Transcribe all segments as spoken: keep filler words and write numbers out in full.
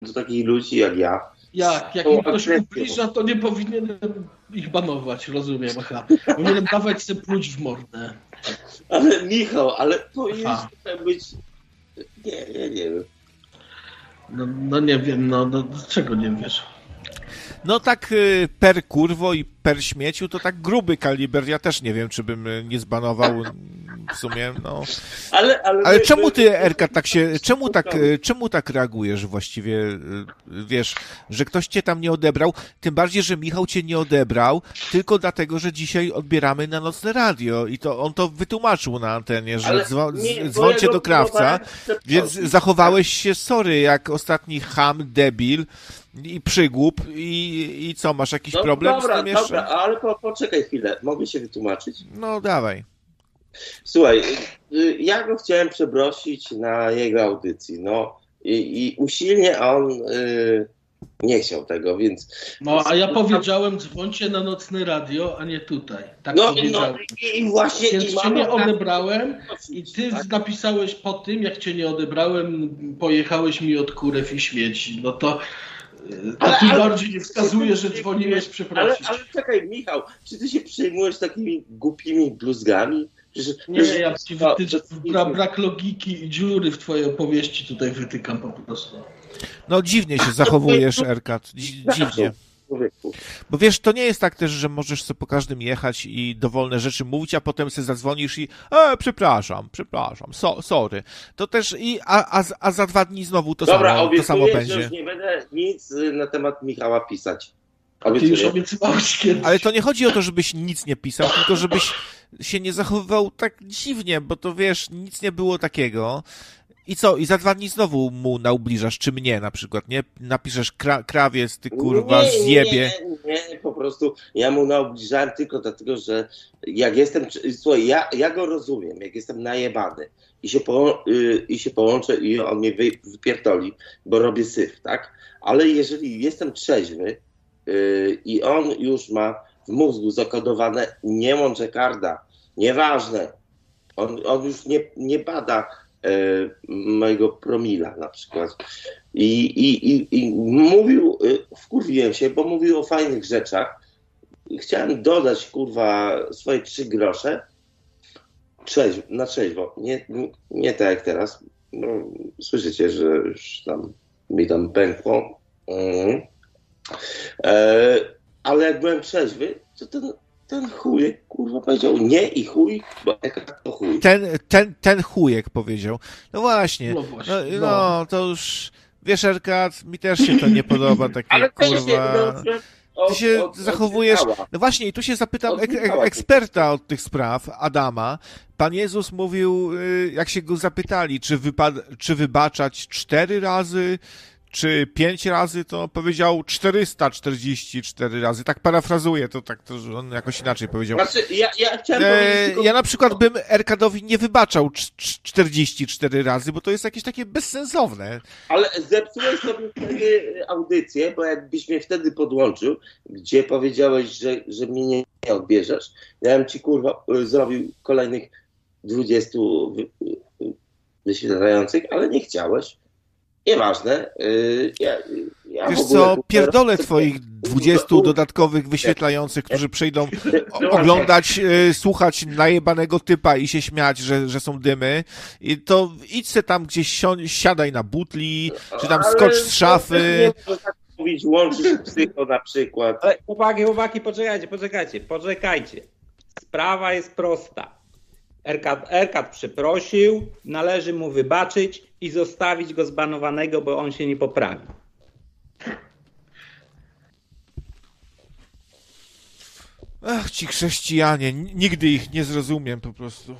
do takich ludzi jak ja. Jak? Jak im ktoś ubliża, to nie powinienem ich banować, rozumiem, aha. Powinienem dawać sobie pluć w mordę. Ale Michał, ale powinieneś być... Nie, ja nie wiem. No, no nie wiem, no, no czego nie wiesz? No tak per kurwo i per śmieciu to tak gruby kaliber. Ja też nie wiem, czy bym nie zbanował w sumie, no. Ale, ale, ale czemu ty, Erka, tak się, czemu tak, czemu tak reagujesz właściwie, wiesz, że ktoś cię tam nie odebrał, tym bardziej, że Michał cię nie odebrał, tylko dlatego, że dzisiaj odbieramy na Nocne Radio i to on to wytłumaczył na antenie, że dzwo, dzwońcie do Krawca, więc zachowałeś się, sorry, jak ostatni cham, debil, i przygłup i, i co, masz jakiś no, problem dobra, z tym jeszcze? Dobra, ale po, poczekaj chwilę, mogę się wytłumaczyć? No dawaj. Słuchaj, ja go chciałem przeprosić na jego audycji, no i, i usilnie on y, nie chciał tego, więc... No, a ja powiedziałem, dzwońcie na Nocne Radio, a nie tutaj. Tak no, powiedziałem. No i właśnie... Więc i cię nie tak... odebrałem i ty tak? napisałeś po tym, jak cię nie odebrałem, pojechałeś mi od kurew i śmieci. No to... To ale, tym ale, bardziej nie wskazuje, że dzwoniłeś przeprosić. Ale, ale czekaj, Michał, czy ty się przejmujesz takimi głupimi bluzgami? Przecież, nie, że, ja ci wytyczę, bra, brak logiki i dziury w twojej opowieści tutaj wytykam po prostu. No dziwnie się zachowujesz, Erkat, dziwnie. Bo wiesz, to nie jest tak też, że możesz sobie po każdym jechać i dowolne rzeczy mówić, a potem sobie zadzwonisz i e, przepraszam, przepraszam, so, sorry. To też i, a, a, a za dwa dni znowu to Dobra, samo, to samo będzie. Że już nie będę nic na temat Michała pisać. Ty już obiecywałeś kiedyś. Ale to nie chodzi o to, żebyś nic nie pisał, tylko żebyś się nie zachowywał tak dziwnie, bo to wiesz, nic nie było takiego. I co? I za dwa dni znowu mu naubliżasz, czy mnie na przykład, nie? Napiszesz kra- krawiec, ty kurwa, nie, zjebie. Nie, nie, po prostu ja mu naubliżałem tylko dlatego, że jak jestem, słuchaj, ja, ja go rozumiem, jak jestem najebany i się, po, yy, i się połączę i on mnie wy, wypierdoli, bo robię syf, tak? Ale jeżeli jestem trzeźwy yy, i on już ma w mózgu zakodowane nie Montecarda, nieważne, on, on już nie, nie bada mojego promila na przykład. I, i, i, i mówił, wkurwiłem się, bo mówił o fajnych rzeczach. Chciałem dodać, kurwa, swoje trzy grosze Trzeź, na trzeźwo. Nie, nie, nie tak jak teraz. No, słyszycie, że już tam mi tam pękło. Mm. E, ale jak byłem trzeźwy, to ten Ten chujek, kurwa, powiedział nie i chuj, bo jak to chuj. Ten, ten, ten chujek powiedział. No właśnie. No, właśnie, no, no. no to już, wiesz, Erkat, mi też się to nie podoba, takie ale kurwa... Ty się od, zachowujesz... No właśnie, i tu się zapytam ek, ek, eksperta od tych spraw, Adama. Pan Jezus mówił, jak się go zapytali, czy, wypad- czy wybaczać cztery razy, czy pięć razy, to powiedział czterysta czterdzieści cztery razy. Tak parafrazuję, to tak to on jakoś inaczej powiedział. Znaczy, ja, ja chciałem e, powiedzieć tylko... Ja na przykład bym Erkadowi nie wybaczał czterdzieści cztery razy, bo to jest jakieś takie bezsensowne. Ale zepsułeś sobie wtedy audycję, bo jakbyś mnie wtedy podłączył, gdzie powiedziałeś, że, że mnie nie, nie odbierzesz, ja bym ci, kurwa, zrobił kolejnych dwudziestu wyświetlających, ale nie chciałeś. Nieważne. Yy, ja, ja Wiesz co, pierdolę twoich dwudziestu dodatkowych wyświetlających, którzy przyjdą oglądać, yy, słuchać najebanego typa i się śmiać, że, że są dymy. I to idź se tam gdzieś si- siadaj na butli, czy tam skocz z szafy. Mówić, łączysz psycho na przykład. Ale chłopaki, chłopaki, poczekajcie, poczekajcie, poczekajcie. Sprawa jest prosta. Erkat, Erkat przeprosił, należy mu wybaczyć i zostawić go zbanowanego, bo on się nie poprawi. Ach, ci chrześcijanie, nigdy ich nie zrozumiem po prostu.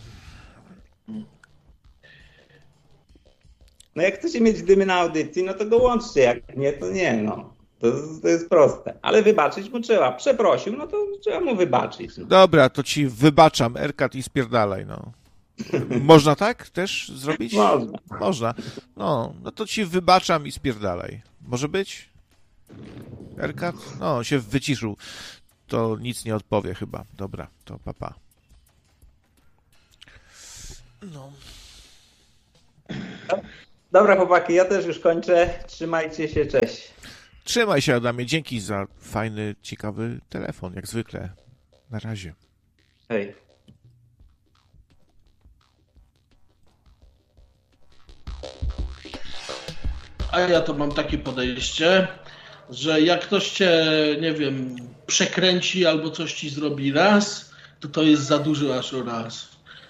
No jak chcecie mieć dymy na audycji, no to go łączcie, jak nie, to nie, no. To, to jest proste. Ale wybaczyć mu trzeba. Przeprosił, no to trzeba mu wybaczyć. No. Dobra, to ci wybaczam, Erkat, i spierdalaj, no. Można tak też zrobić? Można. Można. No, no to ci wybaczam i spierdalaj. Może być? Erkat? No, się wyciszył. To nic nie odpowie chyba. Dobra, to papa. No. Dobra chłopaki, ja też już kończę. Trzymajcie się, cześć. Trzymaj się, Adamie. Dzięki za fajny, ciekawy telefon, jak zwykle. Na razie. Hej. A ja to mam takie podejście, że jak ktoś cię, nie wiem, przekręci albo coś ci zrobi raz, to to jest za dużo aż o raz.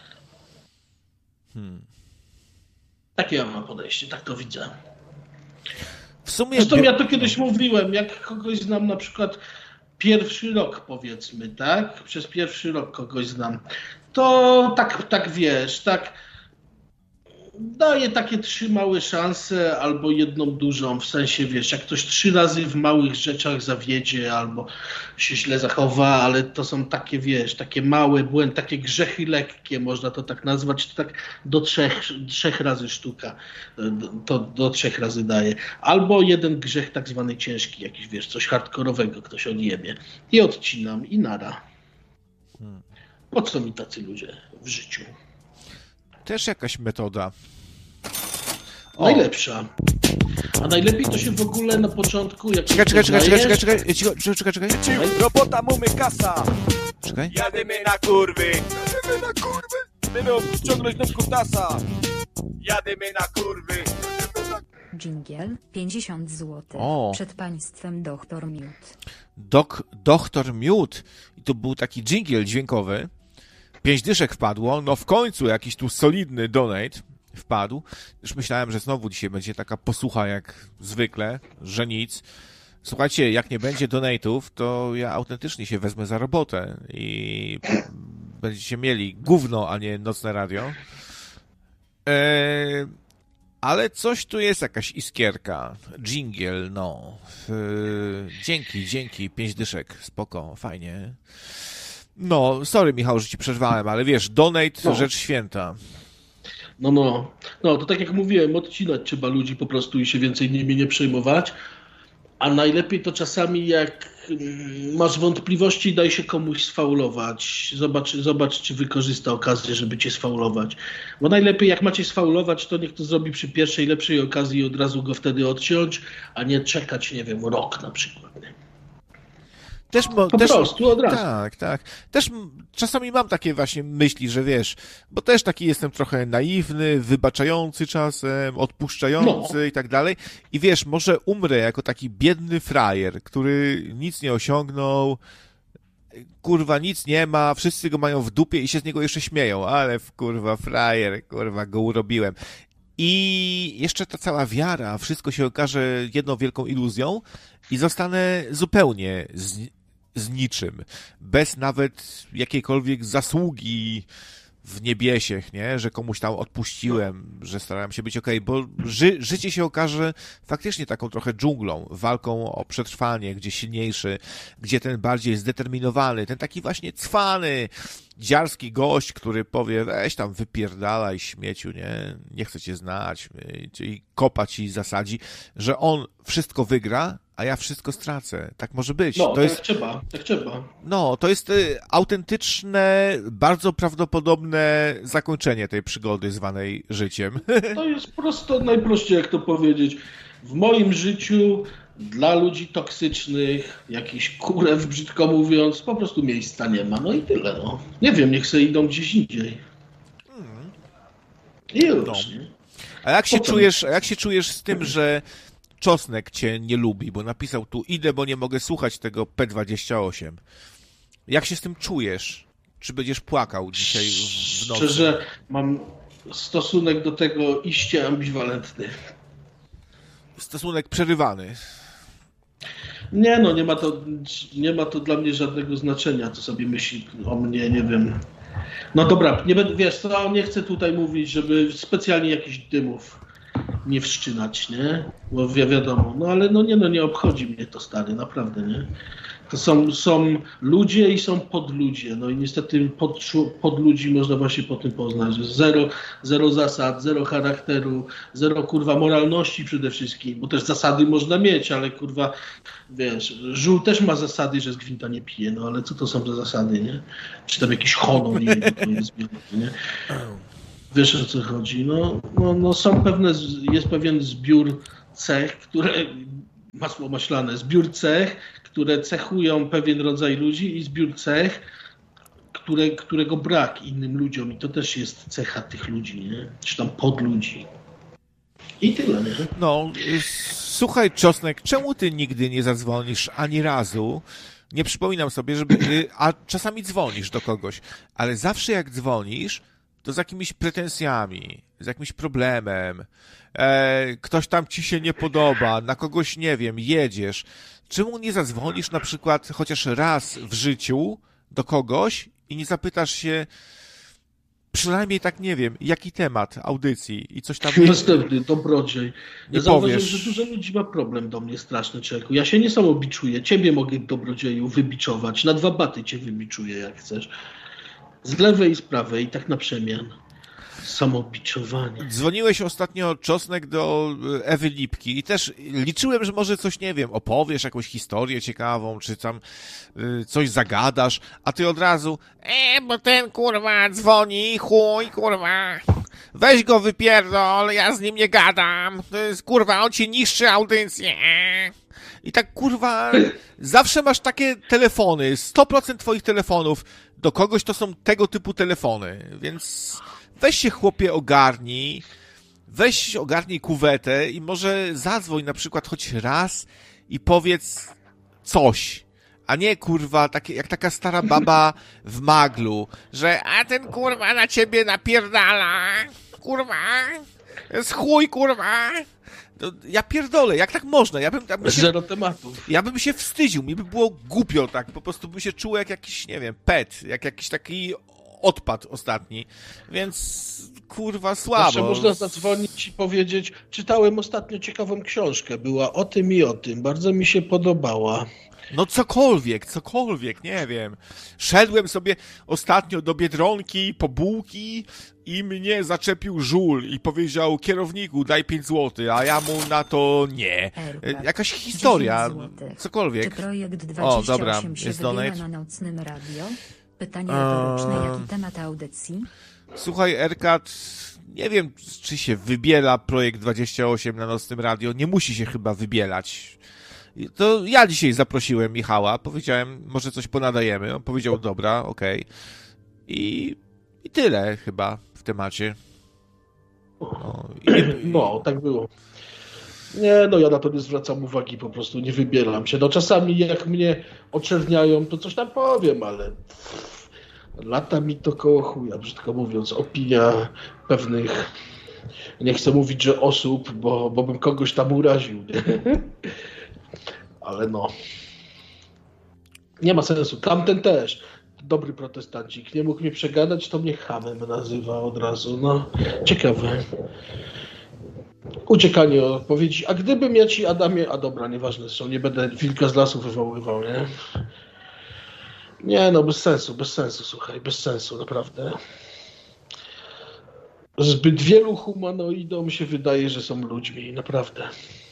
Hmm. Takie ja mam podejście, tak to widzę. W sumie... Zresztą ja to kiedyś mówiłem, jak kogoś znam na przykład pierwszy rok, powiedzmy, tak? Przez pierwszy rok kogoś znam. To tak, tak wiesz, tak daję takie trzy małe szanse albo jedną dużą, w sensie wiesz, jak ktoś trzy razy w małych rzeczach zawiedzie albo się źle zachowa, ale to są takie, wiesz, takie małe błędy, takie grzechy lekkie, można to tak nazwać, to tak do trzech, trzech razy sztuka, to do trzech razy daje. Albo jeden grzech tak zwany ciężki, jakiś, wiesz, coś hardkorowego ktoś odjebie i odcinam i nara. Po co mi tacy ludzie w życiu? Też jakaś metoda. O. Najlepsza. A najlepiej to się w ogóle na początku... Jak czekaj, czekaj, czekaj, czekaj, czekaj, czekaj, czekaj, czekaj, czekaj. Ciu, robota mamy kasa. Czekaj. Jadymy na kurwy. Jadymy na kurwy. Chcemy obciągnąć nam kutasa. Jadymy na kurwy. Dżingiel, pięćdziesiąt złotych. O. Przed państwem doktor Miód. Dok, doktor Miód. I to był taki dżingiel dźwiękowy. Pięć dyszek wpadło, no w końcu jakiś tu solidny donate wpadł. Już myślałem, że znowu dzisiaj będzie taka posłucha jak zwykle, że nic. Słuchajcie, jak nie będzie donate'ów, to ja autentycznie się wezmę za robotę i będziecie mieli gówno, a nie nocne radio. Eee, ale coś tu jest, jakaś iskierka. Dżingiel, no. Eee, dzięki, dzięki, pięć dyszek, spoko, fajnie. No, sorry Michał, że ci przerwałem, ale wiesz, donate to no. Rzecz święta. No, no. No, to tak jak mówiłem, odcinać trzeba ludzi po prostu i się więcej nimi nie przejmować. A najlepiej to czasami jak masz wątpliwości, daj się komuś sfaulować. Zobacz, zobacz, czy wykorzysta okazję, żeby cię sfaulować. Bo najlepiej jak macie sfaulować, to niech to zrobi przy pierwszej, lepszej okazji i od razu go wtedy odciąć, a nie czekać, nie wiem, rok na przykład. Nie? Też, mo, po też, prostu od razu. Tak, tak. Też czasami mam takie właśnie myśli, że wiesz, bo też taki jestem trochę naiwny, wybaczający czasem, odpuszczający no. i tak dalej. I wiesz, może umrę jako taki biedny frajer, który nic nie osiągnął, kurwa nic nie ma, wszyscy go mają w dupie i się z niego jeszcze śmieją, ale kurwa frajer, kurwa go urobiłem. I jeszcze ta cała wiara, wszystko się okaże jedną wielką iluzją i zostanę zupełnie z, z niczym, bez nawet jakiejkolwiek zasługi w niebiesiech, nie? Że komuś tam odpuściłem, że starałem się być okej, okay, bo ży, życie się okaże faktycznie taką trochę dżunglą, walką o przetrwanie, gdzie silniejszy, gdzie ten bardziej zdeterminowany, ten taki właśnie cwany, dziarski gość, który powie, weź tam wypierdalaj śmieciu, nie? Nie chcę cię znać, i kopa ci zasadzi, że on wszystko wygra, a ja wszystko stracę. Tak może być. No, to tak jest, trzeba, tak trzeba. No, to jest y, autentyczne, bardzo prawdopodobne zakończenie tej przygody zwanej życiem. To jest prosto, najprościej jak to powiedzieć. W moim życiu dla ludzi toksycznych, jakiś kurew, brzydko mówiąc, po prostu miejsca nie ma. No i tyle, no. Nie wiem, niech sobie idą gdzieś indziej. Hmm. I już, no. A jak się czujesz, a jak się czujesz z tym, że Czosnek cię nie lubi, bo napisał tu, idę, bo nie mogę słuchać tego P dwadzieścia osiem. Jak się z tym czujesz? Czy będziesz płakał dzisiaj w nocy? Szczerze, mam stosunek do tego iście ambiwalentny. Stosunek przerywany. Nie no, nie ma to, nie ma to dla mnie żadnego znaczenia, co sobie myśli o mnie, nie wiem. No dobra, nie będę, wiesz co, nie chcę tutaj mówić, żeby specjalnie jakichś dymów nie wszczynać, nie? Bo wi- wiadomo, no ale no nie, no nie obchodzi mnie to, stary, naprawdę, nie? To są, są ludzie i są podludzie, no i niestety pod, pod ludzi można właśnie po tym poznać, że zero, zero zasad, zero charakteru, zero kurwa moralności przede wszystkim, bo też zasady można mieć, ale kurwa, wiesz, żół też ma zasady, że z gwinta nie pije, no ale co to są za zasady, nie? Czy tam jakiś honor, nie wiem, to jest, nie? Wiesz, o co chodzi. No, no, no są pewne, jest pewien zbiór cech, które, masło maślane, zbiór cech, które cechują pewien rodzaj ludzi i zbiór cech, które, którego brak innym ludziom. I to też jest cecha tych ludzi, nie? Czy tam podludzi. I tyle, nie? No, słuchaj, Czosnek, czemu ty nigdy nie zadzwonisz ani razu? Nie przypominam sobie, żeby... A czasami dzwonisz do kogoś, ale zawsze jak dzwonisz, to z jakimiś pretensjami, z jakimś problemem, e, ktoś tam ci się nie podoba, na kogoś, nie wiem, jedziesz. Czemu nie zadzwonisz na przykład chociaż raz w życiu do kogoś i nie zapytasz się, przynajmniej tak, nie wiem, jaki temat audycji i coś tam... Następny, dobrodziej. Ja nie zauważyłem, powiesz. że dużo ludzi ma problem do mnie straszny, człowieku. Ja się nie samobiczuję. Ciebie mogę, dobrodzieju, wybiczować. Na dwa baty cię wybiczuję, jak chcesz. Z lewej i z prawej, i tak na przemian. Samobiczowanie. Dzwoniłeś ostatnio, Czosnek, do Ewy Lipki i też liczyłem, że może coś, nie wiem, opowiesz, jakąś historię ciekawą, czy tam y, coś zagadasz, a ty od razu, e, bo ten kurwa dzwoni, chuj, kurwa, weź go wypierdol, ja z nim nie gadam, to jest kurwa, on ci niszczy audycję. I tak kurwa, zawsze masz takie telefony, sto procent twoich telefonów do kogoś to są tego typu telefony, więc... Weź się, chłopie, ogarnij, weź ogarnij kuwetę i może zadzwoń na przykład choć raz i powiedz coś, a nie, kurwa, takie, jak taka stara baba w maglu, że a ten, kurwa, na ciebie napierdala, kurwa, jest chuj, kurwa. No, ja pierdolę, jak tak można? Ja bym, ja bym się, Zero tematów. Ja bym się wstydził, mi by było głupio tak, po prostu bym się czuł jak jakiś, nie wiem, pet, jak jakiś taki... odpad ostatni, więc kurwa słabo. Zawsze można zadzwonić i powiedzieć, czytałem ostatnio ciekawą książkę, była o tym i o tym, bardzo mi się podobała. No cokolwiek, cokolwiek, nie wiem. Szedłem sobie ostatnio do Biedronki po bułki i mnie zaczepił żul i powiedział, kierowniku, daj pięć złotych, a ja mu na to nie. Jakaś historia, cokolwiek. Czy projekt dwadzieścia osiem o, dobra, się jest wybiera donate. na nocnym radio? Pytanie retoryczne, jaki temat audycji? Słuchaj, Erkat, nie wiem, czy się wybiela projekt dwadzieścia osiem na nocnym radio. Nie musi się chyba wybielać. To ja dzisiaj zaprosiłem Michała, powiedziałem, może coś ponadajemy. On powiedział, dobra, okej. Okay. I, I tyle chyba w temacie. No, i... no, tak było. Nie, no ja na to nie zwracam uwagi, po prostu nie wybieram się. No czasami jak mnie oczerniają, to coś tam powiem, ale lata mi to koło chuja, brzydko mówiąc, opinia pewnych, nie chcę mówić, że osób, bo, bo bym kogoś tam uraził, nie? Ale no, nie ma sensu. Tamten też, dobry protestancik, nie mógł mnie przegadać, to mnie chamem nazywa od razu, no, ciekawe. Uciekanie od odpowiedzi. A gdybym ja ci, Adamie, a dobra, nieważne zresztą, nie będę wilka z lasu wywoływał, nie? Nie, no bez sensu, bez sensu, słuchaj, bez sensu, naprawdę. Zbyt wielu humanoidom się wydaje, że są ludźmi, naprawdę.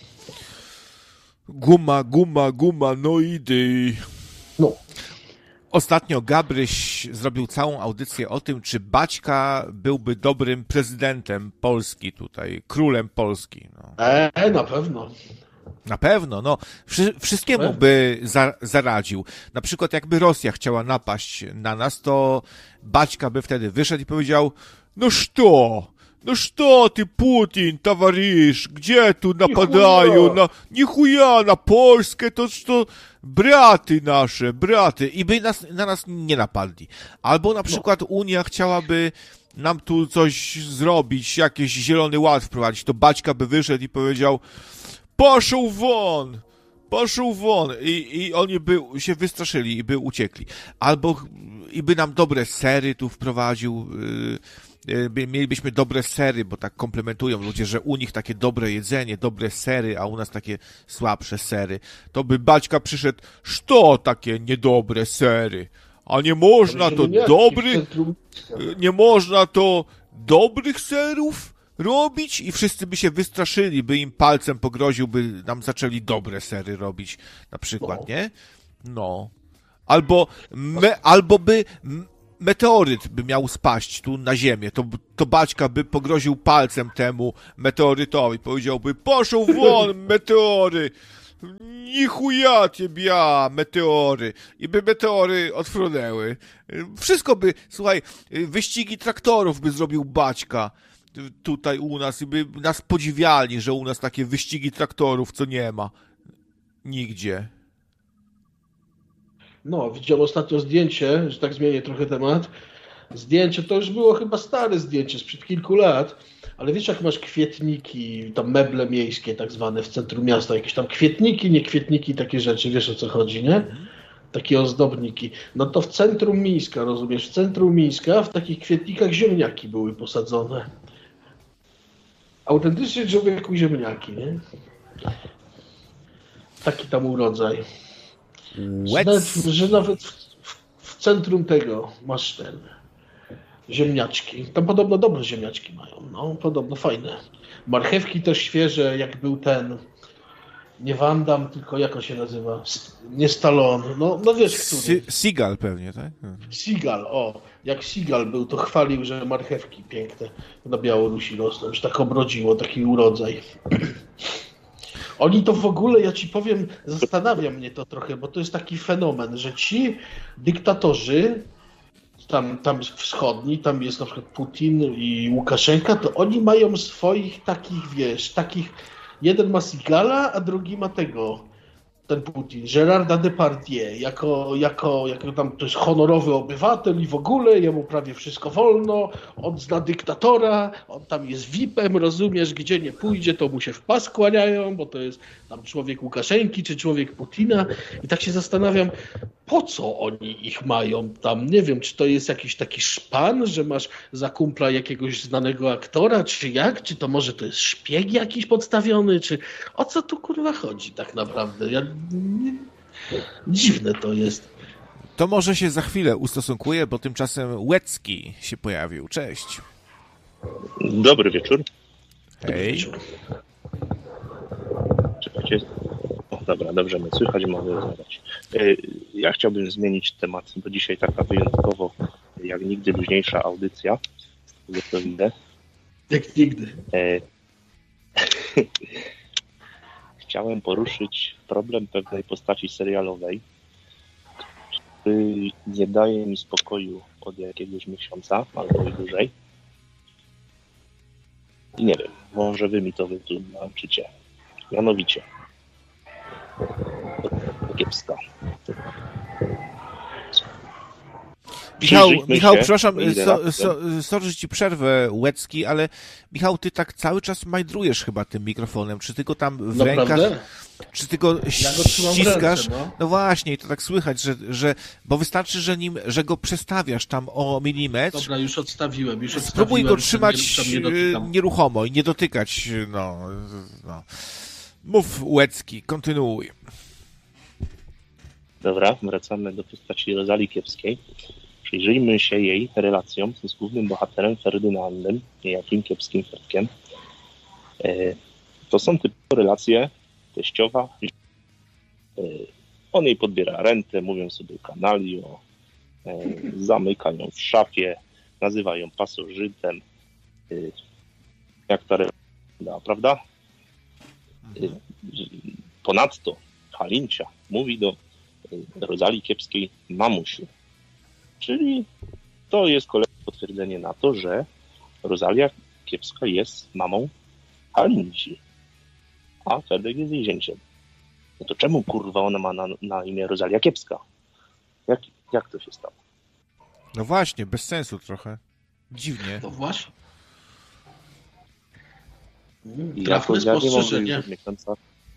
Guma, guma, guma, noidy. No. Ostatnio Gabryś zrobił całą audycję o tym, czy Baćka byłby dobrym prezydentem Polski tutaj, królem Polski. No. Eee, na pewno. Na pewno, no. Wszy, wszystkiemu by za, zaradził. Na przykład jakby Rosja chciała napaść na nas, to Baćka by wtedy wyszedł i powiedział, no что? No что ty, Putin, towarzysz, gdzie tu napadają? Na, nichuja, na Polskę, to to braty nasze, braty. I by nas, na nas nie napadli. Albo na przykład Unia chciałaby nam tu coś zrobić, jakiś zielony ład wprowadzić, to Baćka by wyszedł i powiedział, poszł won, poszł won. I, i oni by się wystraszyli i by uciekli. Albo i by nam dobre sery tu wprowadził, yy, mielibyśmy dobre sery, bo tak komplementują ludzie, że u nich takie dobre jedzenie, dobre sery, a u nas takie słabsze sery. To by Baćka przyszedł, što takie niedobre sery? A nie można to dobrych, nie można to dobrych serów robić? I wszyscy by się wystraszyli, by im palcem pogroził, by nam zaczęli dobre sery robić, na przykład, nie? No. Albo, me, albo by... meteoryt by miał spaść tu na ziemię, to, to Baćka by pogroził palcem temu meteorytowi, powiedziałby, poszł won, meteory, nichuja ciebia, meteory, i by meteory odfrunęły. Wszystko by, słuchaj, wyścigi traktorów by zrobił Baćka tutaj u nas i by nas podziwiali, że u nas takie wyścigi traktorów, co nie ma nigdzie. No, widziałem ostatnio zdjęcie, że tak zmienię trochę temat. Zdjęcie to już było chyba stare zdjęcie, sprzed kilku lat, ale wiesz, jak masz kwietniki, tam meble miejskie tak zwane w centrum miasta, jakieś tam kwietniki, nie kwietniki, takie rzeczy, wiesz o co chodzi, nie? Takie ozdobniki. No to w centrum Mińska, rozumiesz, w centrum Mińska w takich kwietnikach ziemniaki były posadzone. Autentycznie człowieku ziemniaki, nie? Taki tam urodzaj. Że nawet, że nawet w, w, w centrum tego masz ten ziemniaczki. Tam podobno dobre ziemniaczki mają, no, podobno fajne. Marchewki też świeże, jak był ten, nie Van Damme, tylko jak on się nazywa? Nie Stallone, no, no wiesz, który. Seagal pewnie, tak? Seagal, o. Jak Seagal był, to chwalił, że marchewki piękne na Białorusi rosną, że tak obrodziło, taki urodzaj. Oni to w ogóle, ja ci powiem, zastanawia mnie to trochę, bo to jest taki fenomen, że ci dyktatorzy, tam, tam wschodni, tam jest na przykład Putin i Łukaszenka, to oni mają swoich takich, wiesz, takich, jeden ma Seagala, a drugi ma tego, ten Putin, Gérarda Depardieu, jako, jako, jako tam to jest honorowy obywatel i w ogóle jemu prawie wszystko wolno, on zna dyktatora, on tam jest V I P-em, rozumiesz, gdzie nie pójdzie, to mu się w pas kłaniają, bo to jest tam człowiek Łukaszenki czy człowiek Putina i tak się zastanawiam, po co oni ich mają tam, nie wiem, czy to jest jakiś taki szpan, że masz za kumpla jakiegoś znanego aktora, czy jak, czy to może to jest szpieg jakiś podstawiony, czy o co tu kurwa chodzi tak naprawdę, ja nie... dziwne to jest. To może się za chwilę ustosunkuję, bo tymczasem Łecki się pojawił. Cześć. Dobry wieczór. Hej. Czekajcie. O, dobra, dobrze mnie słychać, mogę zadać. Ja chciałbym zmienić temat, bo dzisiaj taka wyjątkowo jak nigdy luźniejsza audycja. Z tego co widzę. Jak nigdy. E... Chciałem poruszyć problem pewnej postaci serialowej, który nie daje mi spokoju od jakiegoś miesiąca albo i dłużej. I nie wiem, może wy mi to wytłumaczycie. Mianowicie, kiepska. Michał, Michał się, przepraszam, so, so, sorry, że ci przerwę, Łecki, ale Michał, ty tak cały czas majdrujesz chyba tym mikrofonem. Czy ty go tam w no rękach, prawda? czy ty go Ja ściskasz? go no. no właśnie, to tak słychać, że, że bo wystarczy, że nim, że go przestawiasz tam o milimetr. Dobra, już odstawiłem, już odstawiłem. Spróbuj go trzymać nie, nie nieruchomo i nie dotykać, no, no. Mów, Łecki, kontynuuj. Dobra, wracamy do postaci Rozalii Kiepskiej. Przyjrzyjmy się jej relacjom z głównym bohaterem Ferdynandem, niejakim kiepskim Ferdkiem. To są typowe relacje teściowa. On jej podbiera rentę, mówią sobie kanalio, zamykają w szafie, nazywają pasożytem. Jak ta relacja, prawda? Ponadto Halincia mówi do Rozalii Kiepskiej mamusiu. Czyli to jest kolejne potwierdzenie na to, że Rozalia Kiepska jest mamą Halinci, a Ferdek jest jej zięciem. No to czemu kurwa ona ma na, na imię Rozalia Kiepska? Jak, jak to się stało? No właśnie, bez sensu trochę. Dziwnie. No właśnie. I jako ja nie mogę już miesiąca.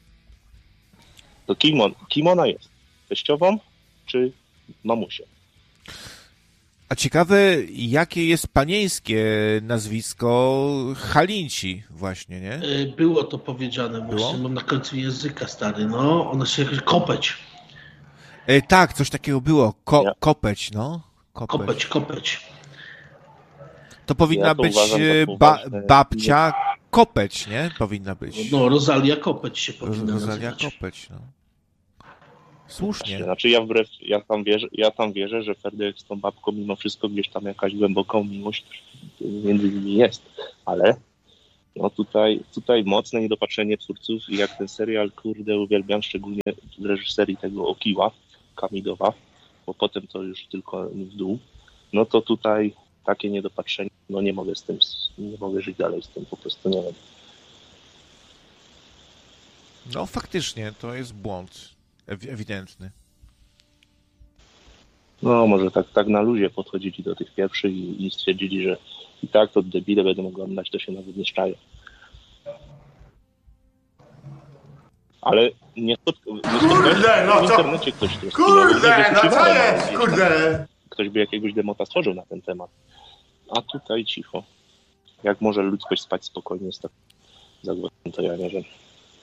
To kim, on, kim ona jest? Teściową czy mamusią? A ciekawe, jakie jest panieńskie nazwisko Halinci właśnie, nie? Było to powiedziane właśnie, Było? na końcu języka, stary, no, ono się Kopeć. E, tak, coś takiego było, Ko- ja. Kopeć, no. Kopeć, Kopeć. Kopeć. To powinna ja to być ba- babcia Kopeć, nie? Powinna być. No, Rozalia Kopeć się powinna Rozalia nazywać. Kopeć, no. Słusznie. Znaczy ja wbrew, ja tam wierzę, ja tam wierzę, że Ferdek z tą babką mimo wszystko gdzieś tam jakaś głęboką miłość między nimi jest, ale no tutaj, tutaj mocne niedopatrzenie twórców i jak ten serial, kurde, uwielbiam, szczególnie w reżyserii tego Okiła, Kamidowa, bo potem to już tylko w dół, no to tutaj takie niedopatrzenie, no nie mogę z tym, nie mogę żyć dalej z tym, po prostu nie wiem. No faktycznie, to jest błąd ewidentny. No może tak, tak na luzie podchodzili do tych pierwszych i, i stwierdzili, że i tak to debile będą oglądać, to się nawet nie szczają. Ale nie spotkałem. Kurde, no w co? internecie ktoś to Kurde, no co jest? Kurde. Ktoś by jakiegoś demota stworzył na ten temat. A tutaj cicho. Jak może ludzkość spać spokojnie z tak zagwozdem, to ja nie wiem.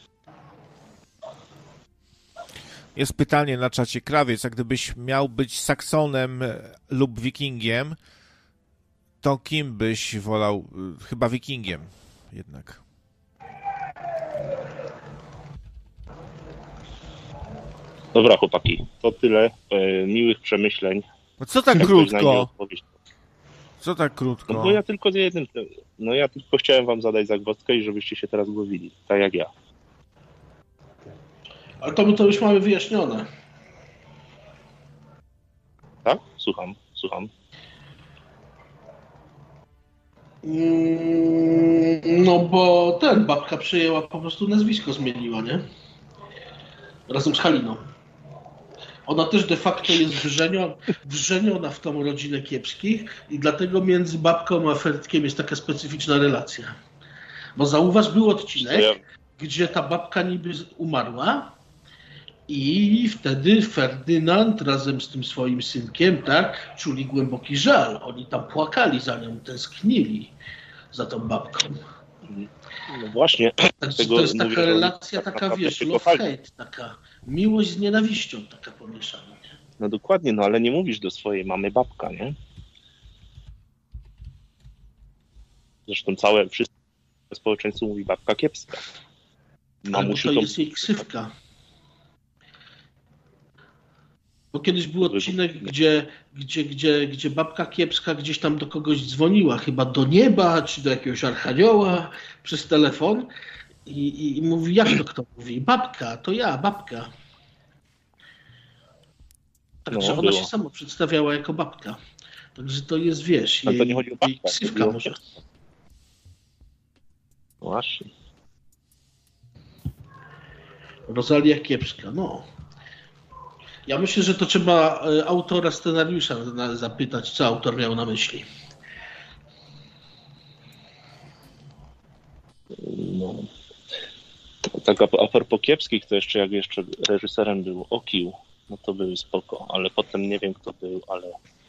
Jest pytanie na czacie. Krawiec, a gdybyś miał być Saksonem lub Wikingiem, to kim byś wolał? Chyba Wikingiem jednak. Dobra chłopaki, to tyle e, miłych przemyśleń. No co tak krótko? Co tak krótko? No bo ja tylko jednym, no ja tylko chciałem wam zadać zagwozdkę i żebyście się teraz głowili, tak jak ja. Ale to my to już mamy wyjaśnione. Tak? Słucham, słucham. Mm, no bo ten, babka przyjęła, po prostu nazwisko zmieniła, nie? Razem z Haliną. Ona też de facto jest wrzeniona, wrzeniona w tą rodzinę Kiepskich i dlatego między babką a Ferdkiem jest taka specyficzna relacja. Bo zauważ, był odcinek, ja... gdzie ta babka niby umarła i wtedy Ferdynand razem z tym swoim synkiem, tak, czuli głęboki żal. Oni tam płakali za nią, tęsknili za tą babką. No właśnie. Także to jest taka mówię, relacja, tak taka wiesz, love-hate, taka miłość z nienawiścią, taka pomieszana. Nie? No dokładnie, no ale nie mówisz do swojej mamy babka, nie? Zresztą całe, wszystko społeczeństwo mówi babka kiepska. Mamusiu, to, to jest jej ksywka. Bo kiedyś był odcinek, gdzie, gdzie, gdzie, gdzie babka kiepska gdzieś tam do kogoś dzwoniła, chyba do nieba, czy do jakiegoś archanioła przez telefon i, i, i mówi, jak to kto mówi? Babka, to ja, babka. Także no, ona było. się sama przedstawiała jako babka. Także to jest, wiesz, jej, to nie chodzi o babkę, jej ksywka może. Właśnie. Rosalia Kiepska, no. Ja myślę, że to trzeba autora scenariusza zapytać, co autor miał na myśli. No. Tak a, a propos Kiepskich, to jeszcze jak jeszcze reżyserem był Okił, no to był spoko, ale potem nie wiem kto był, ale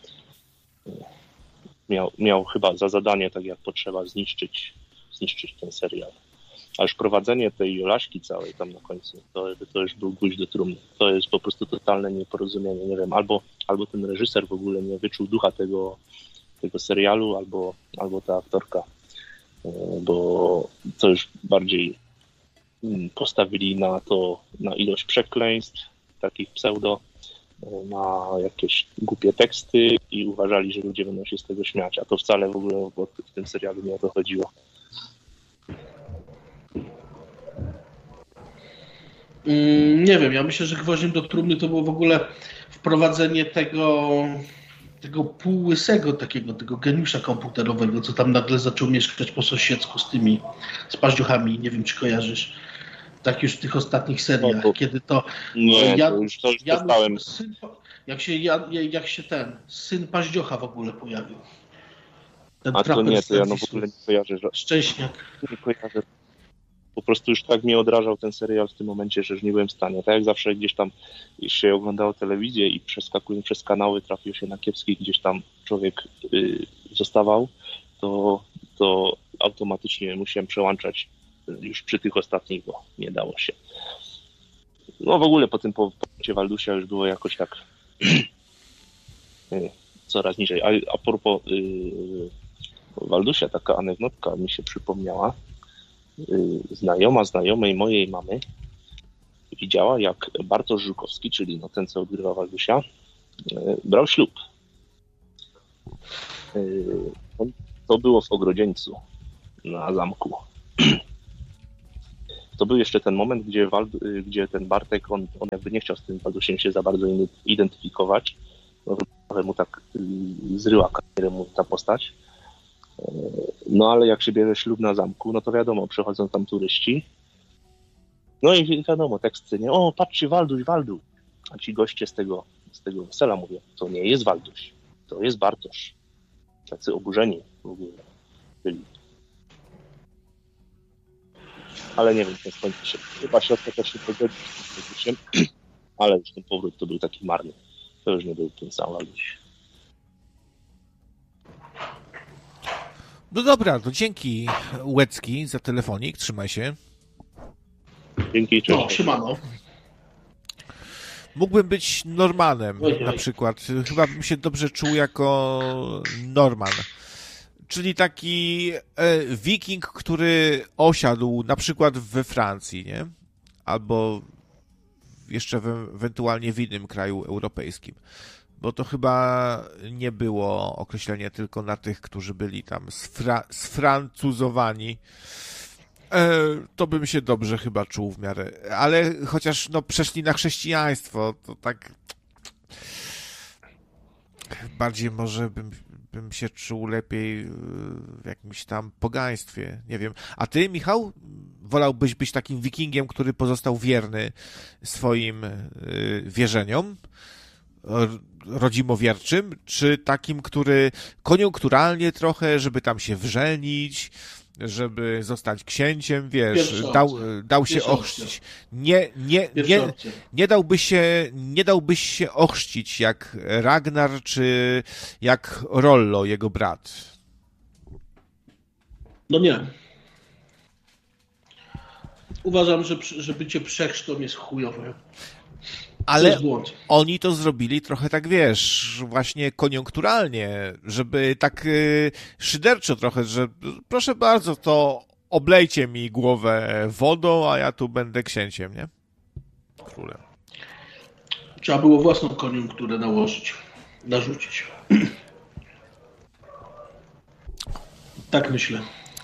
miał, miał chyba za zadanie, tak jak potrzeba, zniszczyć, zniszczyć ten serial. A już prowadzenie tej Jolaśki całej tam na końcu, to, to już był gwóźdź do trumny. To jest po prostu totalne nieporozumienie. Nie wiem, albo, albo ten reżyser w ogóle nie wyczuł ducha tego, tego serialu, albo, albo ta aktorka. Bo to już bardziej postawili na to, na ilość przekleństw, takich pseudo, na jakieś głupie teksty i uważali, że ludzie będą się z tego śmiać. A to wcale w ogóle w tym serialu nie o to chodziło. Nie wiem, ja myślę, że gwoździem do trumny to było w ogóle wprowadzenie tego, tego półłysego takiego, tego geniusza komputerowego, co tam nagle zaczął mieszkać po sąsiedzku z tymi, z paździuchami, nie wiem czy kojarzysz. Tak już w tych ostatnich seriach, no to, kiedy to... Nie, Jan, to już, to już dostałem. Syn, jak, się, jak się ten, syn paździocha w ogóle pojawił. Ten A to nie, to ja no w ogóle nie kojarzę. Że... Szczęśniak. Nie kojarzę. Po prostu już tak mnie odrażał ten serial w tym momencie, że już nie byłem w stanie. Tak jak zawsze gdzieś tam się oglądało telewizję i przeskakując przez kanały trafił się na Kiepskich, gdzieś tam człowiek y, zostawał, to, to automatycznie musiałem przełączać już przy tych ostatnich, bo nie dało się. No w ogóle po tym powrocie Waldusia już było jakoś tak coraz niżej. A, a propos y, Waldusia, taka anegdotka mi się przypomniała. Znajoma znajomej mojej mamy widziała, jak Bartosz Żukowski, czyli no ten, co odgrywał Waldusia, brał ślub. To było w Ogrodzieńcu na zamku. To był jeszcze ten moment, gdzie, Wald, gdzie ten Bartek, on, on jakby nie chciał z tym Waldusiem się za bardzo identyfikować. No, trochę mu tak zryła karierę mu ta postać. No ale jak się bierze ślub na zamku, no to wiadomo, przychodzą tam turyści. No i wiadomo, teksty, nie? O, patrzcie, Walduś, Walduś. A ci goście z tego, z tego wesela mówią, to nie jest Walduś, to jest Bartosz. Tacy oburzeni w ogóle byli. Ale nie wiem, co skończy się. Chyba się ostatecznie pogodzić z tym Waldusiem, ale już ten powrót to był taki marny. To już nie był ten sam Walduś. No dobra, to dzięki Łecki za telefonik, trzymaj się. Dzięki, cześć. No, trzymano. Mógłbym być Normanem Oj, oj. na przykład. Chyba bym się dobrze czuł jako Norman. Czyli taki e, wiking, który osiadł na przykład we Francji, nie? Albo jeszcze w, ewentualnie w innym kraju europejskim. Bo to chyba nie było określenie tylko na tych, którzy byli tam sfra- sfrancuzowani. E, to bym się dobrze chyba czuł w miarę. Ale chociaż no, przeszli na chrześcijaństwo, to tak bardziej może bym, bym się czuł lepiej w jakimś tam pogaństwie. Nie wiem. A ty, Michał? Wolałbyś być takim wikingiem, który pozostał wierny swoim y, wierzeniom rodzimowierczym, czy takim, który koniunkturalnie trochę, żeby tam się wrzenić, żeby zostać księciem, wiesz, dał, dał się ochrzcić. Nie, nie, nie, nie dałbyś się, nie dałbyś się ochrzcić jak Ragnar, czy jak Rollo, jego brat. No nie. Uważam, że, że bycie przechrztą jest chujowe. Ale oni to zrobili trochę tak, wiesz, właśnie koniunkturalnie, żeby tak y, szyderczo trochę, że proszę bardzo, to oblejcie mi głowę wodą, a ja tu będę księciem, nie? Królem. Trzeba było własną koniunkturę nałożyć, narzucić. Tak myślę.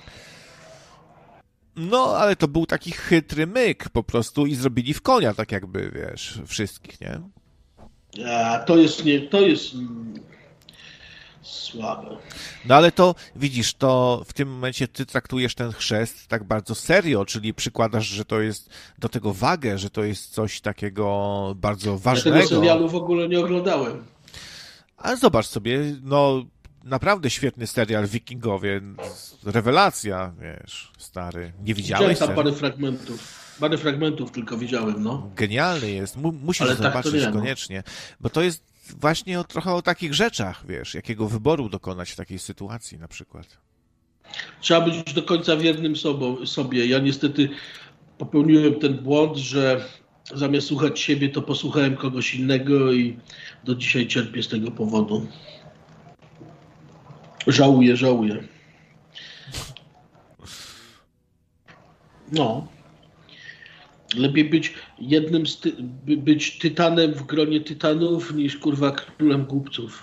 No, ale to był taki chytry myk po prostu i zrobili w konia, tak jakby, wiesz, wszystkich, nie? A, to jest nie, to jest mm, słabe. No ale to, widzisz, to w tym momencie ty traktujesz ten chrzest tak bardzo serio, czyli przykładasz, że to jest do tego wagę, że to jest coś takiego bardzo ważnego. Ja tego serialu w ogóle nie oglądałem. Ale zobacz sobie, no naprawdę świetny serial Wikingowie, rewelacja, wiesz, stary, nie widziałeś? Widziałem tam parę fragmentów, parę fragmentów tylko widziałem, no. Genialny jest, M- musisz Ale zobaczyć tak to nie, koniecznie, no. Bo to jest właśnie o, trochę o takich rzeczach, wiesz, jakiego wyboru dokonać w takiej sytuacji na przykład. Trzeba być do końca wiernym sobą, sobie. Ja niestety popełniłem ten błąd, że zamiast słuchać siebie, to posłuchałem kogoś innego i do dzisiaj cierpię z tego powodu. Żałuję, żałuję. No. Lepiej być jednym z ty- by- być tytanem w gronie tytanów niż kurwa królem głupców.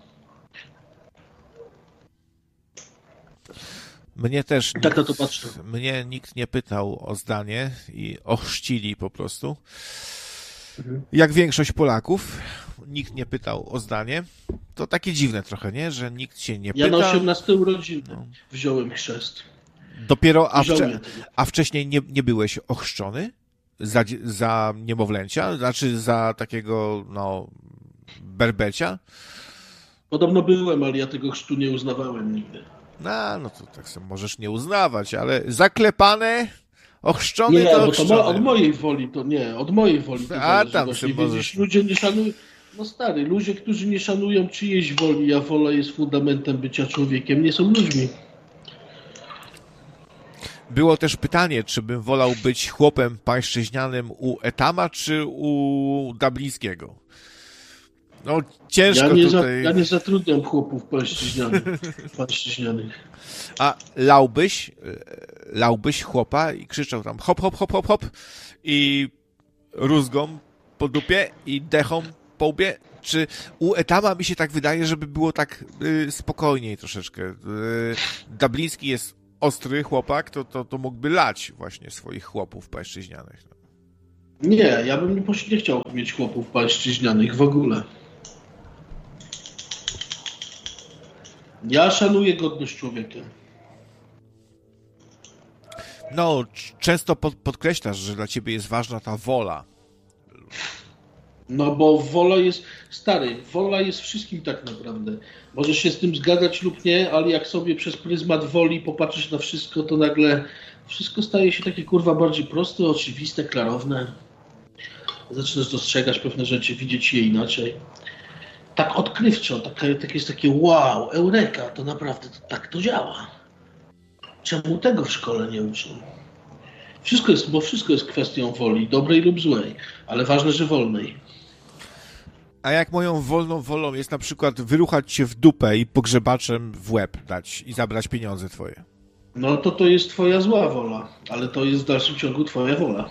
Mnie też Tak nikt, na to patrzę. mnie nikt nie pytał o zdanie i ochrzcili po prostu. Mhm. Jak większość Polaków, nikt nie pytał o zdanie. To takie dziwne trochę, nie? Że nikt się nie pyta. Ja na osiemnaste urodziny No. wziąłem chrzest. Dopiero, a, wcze- Żałuję tego. a wcześniej nie, nie byłeś ochrzczony? Za, dzie- za niemowlęcia? Znaczy za takiego, no, berbecia? Podobno byłem, ale ja tego chrztu nie uznawałem nigdy. No, no to tak sobie możesz nie uznawać, ale zaklepane, ochrzczony Nie, to bo to ochrzczony. mo- od mojej woli to nie, od mojej woli to A, zależy. tam Właśnie sobie widzisz, możesz- ludzie nie szanują, no stary, ludzie, którzy nie szanują czyjejś woli, a wola jest fundamentem bycia człowiekiem, nie są ludźmi. Było też pytanie, czy bym wolał być chłopem pańszczyźnianym u Etama, czy u Dablińskiego. No, ciężko Ja nie, za, tutaj. ja nie zatrudniam chłopów pańszczyźnianych. pańszczyźnianych. A lałbyś, lałbyś chłopa i krzyczał tam hop, hop, hop, hop, hop i rózgą po dupie i dechą po łbie? Czy u Etama mi się tak wydaje, żeby było tak y, spokojniej troszeczkę. Y, Dubliński jest ostry chłopak, to, to, to mógłby lać właśnie swoich chłopów pańszczyźnianych. Nie, ja bym nie, nie chciał mieć chłopów pańszczyźnianych w ogóle. Ja szanuję godność człowieka. No, często pod, podkreślasz, że dla ciebie jest ważna ta wola. No bo wola jest, stary, wola jest wszystkim tak naprawdę. Możesz się z tym zgadzać lub nie, ale jak sobie przez pryzmat woli popatrzysz na wszystko, to nagle wszystko staje się takie kurwa bardziej proste, oczywiste, klarowne. Zaczynasz dostrzegać pewne rzeczy, widzieć je inaczej. Tak odkrywczo, tak, tak jest takie wow, eureka, to naprawdę to, tak to działa. Czemu tego w szkole nie uczą? Wszystko jest, bo wszystko jest kwestią woli, dobrej lub złej, ale ważne, że wolnej. A jak moją wolną wolą jest na przykład wyruchać cię w dupę i pogrzebaczem w łeb dać i zabrać pieniądze twoje? No to to jest twoja zła wola, ale to jest w dalszym ciągu twoja wola.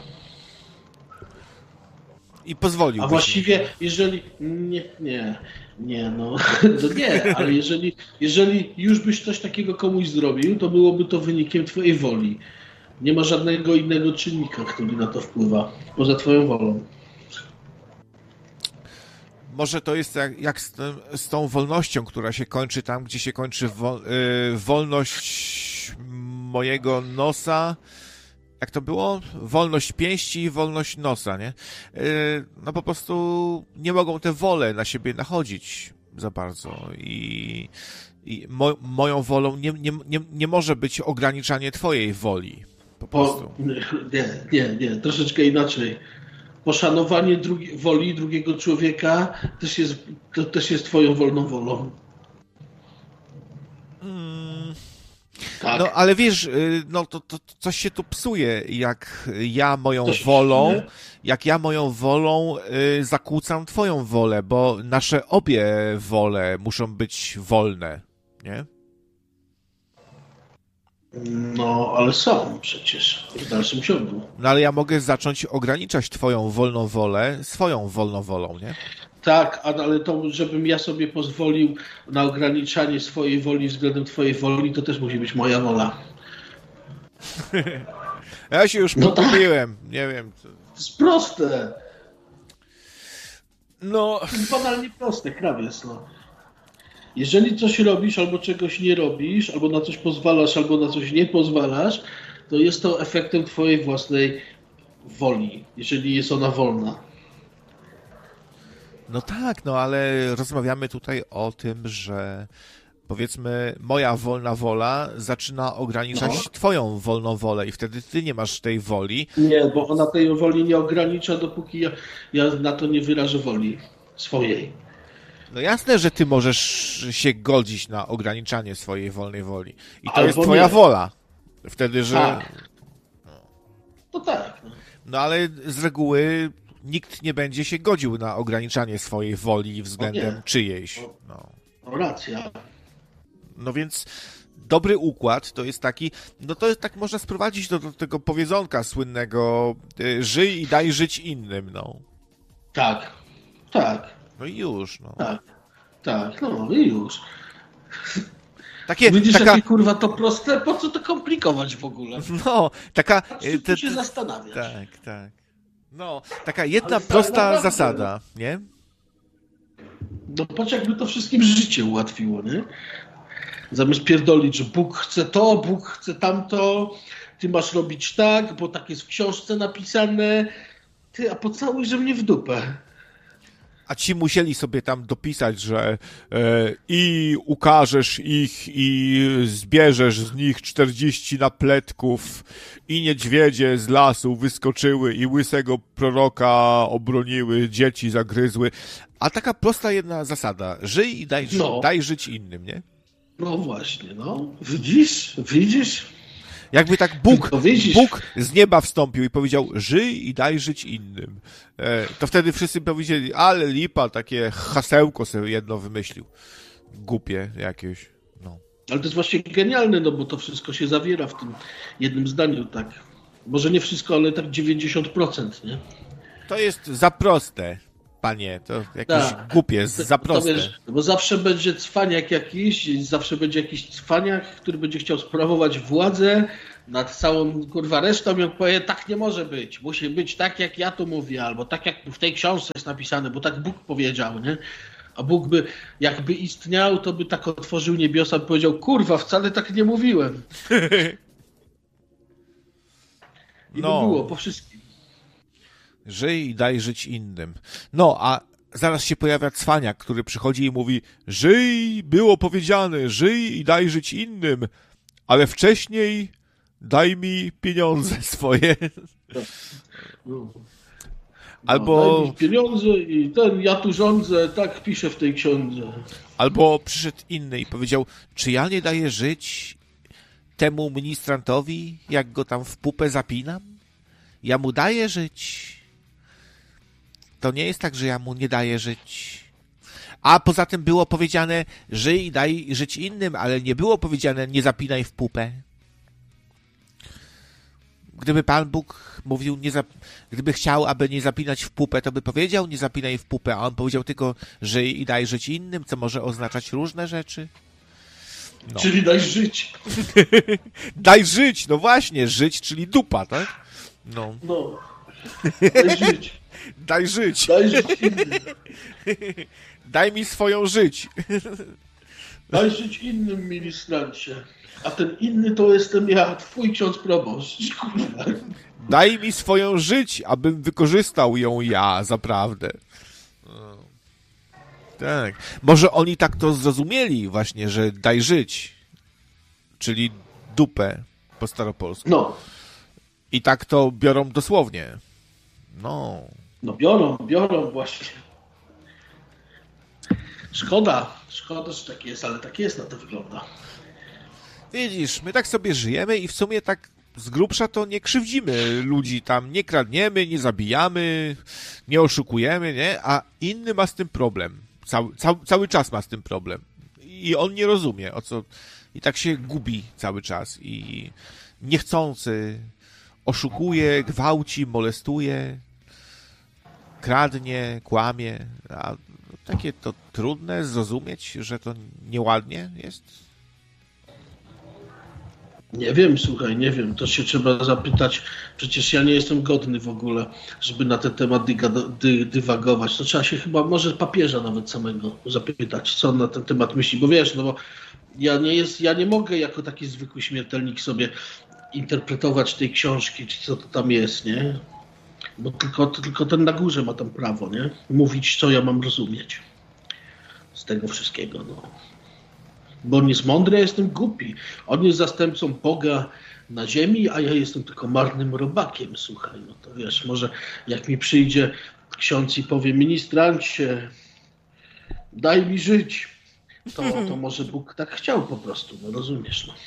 I pozwolił. A właściwie, jeżeli... Nie, nie, nie, no... To nie, ale jeżeli, jeżeli już byś coś takiego komuś zrobił, to byłoby to wynikiem twojej woli. Nie ma żadnego innego czynnika, który na to wpływa, poza twoją wolą. Może to jest jak, jak z, tym, z tą wolnością, która się kończy tam, gdzie się kończy wo, y, wolność mojego nosa. Jak to było? Wolność pięści i wolność nosa, nie? Y, no po prostu nie mogą te wole na siebie nachodzić za bardzo i, i mo, moją wolą nie, nie, nie, nie może być ograniczanie twojej woli. Po prostu. Po, nie, nie, nie, troszeczkę inaczej. Poszanowanie drugi, woli drugiego człowieka też jest, to też jest twoją wolną wolą. Hmm. Tak. No ale wiesz, no to, to, to coś się tu psuje, jak ja moją Coś wolą, psuje? jak ja moją wolą y, zakłócam twoją wolę, bo nasze obie wole muszą być wolne, nie? No, ale są przecież w dalszym ciągu. No ale ja mogę zacząć ograniczać twoją wolną wolę swoją wolną wolą, nie? Tak, ale to, żebym ja sobie pozwolił na ograniczanie swojej woli względem twojej woli, to też musi być moja wola. Ja się już No pogubiłem, tak. Nie wiem. Co... To jest proste. No... To jest banalnie proste, krawiec, no. Jeżeli coś robisz, albo czegoś nie robisz, albo na coś pozwalasz, albo na coś nie pozwalasz, to jest to efektem twojej własnej woli, jeżeli jest ona wolna. No tak, no ale rozmawiamy tutaj o tym, że powiedzmy moja wolna wola zaczyna ograniczać no. twoją wolną wolę i wtedy ty nie masz tej woli. Nie, bo ona tej woli nie ogranicza, dopóki ja, ja na to nie wyrażę woli swojej. No jasne, że ty możesz się godzić na ograniczanie swojej wolnej woli. I to Albo jest twoja nie. wola. Wtedy, że... Tak. To tak. No. no ale z reguły nikt nie będzie się godził na ograniczanie swojej woli względem czyjejś. No. No racja. No więc dobry układ to jest taki, no to jest, tak można sprowadzić do, do tego powiedzonka słynnego y, żyj i daj żyć innym, no. Tak, tak. No i już, no. Tak, tak, no i już. Takie, Widzisz, taka... jakie kurwa to proste? Po co to komplikować w ogóle? No, taka... Ty te, się te... zastanawiać. Tak, tak. No, taka jedna prosta zasada, nie? No patrz, jakby to wszystkim życie ułatwiło, nie? Zamiast pierdolić, że Bóg chce to, Bóg chce tamto, ty masz robić tak, bo tak jest w książce napisane. Ty, a pocałuj, że mnie w dupę. A ci musieli sobie tam dopisać, że e, i ukażesz ich i zbierzesz z nich czterdzieści napletków i niedźwiedzie z lasu wyskoczyły i łysego proroka obroniły, dzieci zagryzły. A taka prosta jedna zasada. Żyj i daj, no. daj żyć innym, nie? No właśnie, no. Widzisz? Widzisz? Jakby tak Bóg, Bóg z nieba wstąpił i powiedział, żyj i daj żyć innym. E, to wtedy wszyscy powiedzieli, ale lipa, takie hasełko sobie jedno wymyślił. Głupie jakieś, no. Ale to jest właśnie genialne, no bo to wszystko się zawiera w tym jednym zdaniu, tak. Może nie wszystko, ale tak dziewięćdziesiąt procent, nie? To jest za proste, panie. To jakieś Tak. głupie, za To proste. wiesz, bo zawsze będzie cwaniak jakiś, zawsze będzie jakiś cwaniak, który będzie chciał sprawować władzę nad całą, kurwa, resztą i on powie, tak nie może być. Musi być tak, jak ja tu mówię, albo tak, jak w tej książce jest napisane, bo tak Bóg powiedział, nie? A Bóg by, jakby istniał, to by tak otworzył niebiosa i powiedział, kurwa, wcale tak nie mówiłem. I No. by było po wszystkim. Żyj i daj żyć innym. No, a zaraz się pojawia cwaniak, który przychodzi i mówi, żyj, było powiedziane, żyj i daj żyć innym, ale wcześniej daj mi pieniądze swoje. No. Albo, Daj mi pieniądze i ten, ja tu rządzę, tak piszę w tej książce. albo przyszedł inny i powiedział, czy ja nie daję żyć temu ministrantowi, jak go tam w pupę zapinam? Ja mu daję żyć. To nie jest tak, że ja mu nie daję żyć. A poza tym było powiedziane, żyj i daj żyć innym, ale nie było powiedziane, nie zapinaj w pupę. Gdyby Pan Bóg mówił, nie zap... gdyby chciał, aby nie zapinać w pupę, to by powiedział, nie zapinaj w pupę, a on powiedział tylko, żyj i daj żyć innym, co może oznaczać różne rzeczy. No. Czyli daj żyć. Daj żyć, no właśnie, żyć, czyli dupa, tak? No. No. Daj żyć. Daj żyć. Daj żyć innym. Daj mi swoją żyć. Daj żyć innym, ministrancie. A ten inny to jestem ja, twój ksiądz proboszcz. Kurwa. Daj mi swoją żyć, abym wykorzystał ją ja, zaprawdę. No. Tak. Może oni tak to zrozumieli właśnie, że daj żyć, czyli dupę po staropolsku. No. I tak to biorą dosłownie. No. No biorą, biorą właśnie. Szkoda, szkoda, że tak jest, ale tak jest, na to wygląda. Widzisz, my tak sobie żyjemy i w sumie tak z grubsza to nie krzywdzimy ludzi tam, nie kradniemy, nie zabijamy, nie oszukujemy, nie? A inny ma z tym problem. Cały, cały, cały czas ma z tym problem. I on nie rozumie, o co... I tak się gubi cały czas. I niechcący oszukuje, gwałci, molestuje, kradnie, kłamie. A takie to trudne zrozumieć, że to nieładnie jest. Nie wiem, słuchaj, nie wiem, to się trzeba zapytać. Przecież ja nie jestem godny w ogóle, żeby na ten temat dyga- dy- dywagować. To trzeba się chyba, może papieża nawet samego zapytać, co on na ten temat myśli. Bo wiesz, no bo ja nie, jest, ja nie mogę jako taki zwykły śmiertelnik sobie interpretować tej książki, czy co to tam jest, nie? Bo tylko, tylko ten na górze ma tam prawo, nie? Mówić, co ja mam rozumieć z tego wszystkiego, no. Bo on jest mądry, ja jestem głupi. On jest zastępcą Boga na ziemi, a ja jestem tylko marnym robakiem, słuchaj. No to wiesz, może jak mi przyjdzie ksiądz i powie, ministrancie, daj mi żyć, to, to może Bóg tak chciał po prostu, no rozumiesz, no.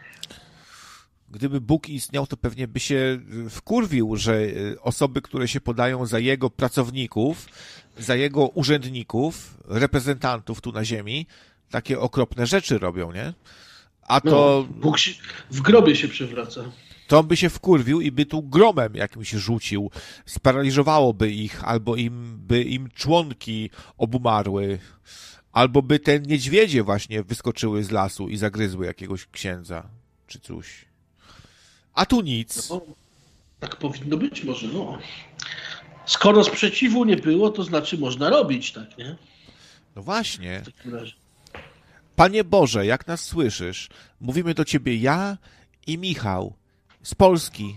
Gdyby Bóg istniał, to pewnie by się wkurwił, że osoby, które się podają za jego pracowników, za jego urzędników, reprezentantów tu na ziemi, takie okropne rzeczy robią, nie? A to... No, Bóg się, w grobie się przewraca. To by się wkurwił i by tu gromem jakimś rzucił. Sparaliżowałoby ich, albo im by im członki obumarły, albo by te niedźwiedzie właśnie wyskoczyły z lasu i zagryzły jakiegoś księdza, czy coś. A tu nic. No, tak powinno być może, no. Skoro sprzeciwu nie było, to znaczy można robić, tak, nie? No właśnie. W takim razie. Panie Boże, jak nas słyszysz, mówimy do Ciebie ja i Michał z Polski.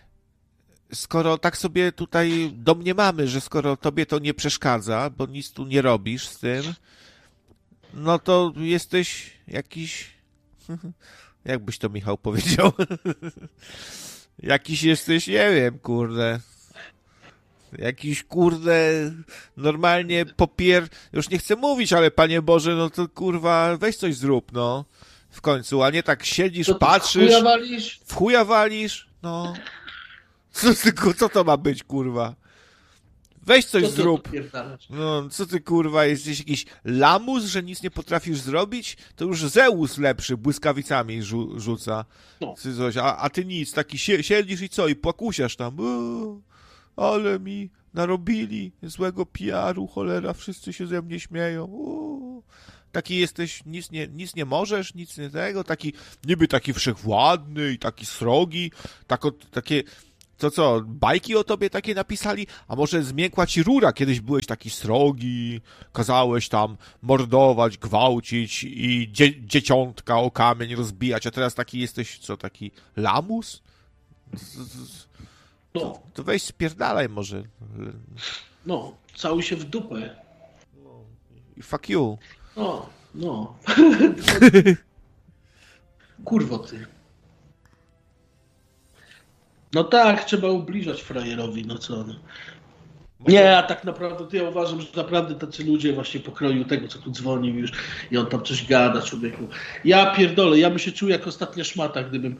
Skoro tak sobie tutaj domniemamy, że skoro Tobie to nie przeszkadza, bo nic tu nie robisz z tym, no to jesteś jakiś... Jak byś to, Michał, powiedział? Jakiś jesteś, nie wiem, kurde... Jakiś, kurde, normalnie popier... Już nie chcę mówić, ale Panie Boże, no to, kurwa, weź coś zrób, no. W końcu, a nie tak siedzisz, Co ty, patrzysz... w chuja walisz? W chuja walisz? No. Co, ty, co to ma być, kurwa? Weź coś Co ty zrób. odpierdalasz? No, co ty, kurwa, jesteś jakiś lamus, że nic nie potrafisz zrobić? To już Zeus lepszy błyskawicami rzu- rzuca. No. Coś, a, a ty nic, taki sie- siedzisz i co? I płakusiasz tam. O, ale mi narobili złego P R u, cholera, wszyscy się ze mnie śmieją. Uuu. Taki jesteś, nic nie, nic nie możesz, nic nie tego, taki, niby taki wszechwładny i taki srogi, tako, takie, to co, bajki o tobie takie napisali? A może zmiękła ci rura, kiedyś byłeś taki srogi, kazałeś tam mordować, gwałcić i dzie, dzieciątka o kamień rozbijać, a teraz taki jesteś, co, taki lamus? To, to weź spierdalaj może. No, całuj się w dupę. I fuck you. No, no. Kurwo ty. No tak, trzeba ubliżać frajerowi, no co no. Nie, a tak naprawdę to ja uważam, że naprawdę tacy ludzie właśnie pokroju tego, co tu dzwonił już i on tam coś gada, człowieku. Ja pierdolę, ja bym się czuł jak ostatnia szmata, gdybym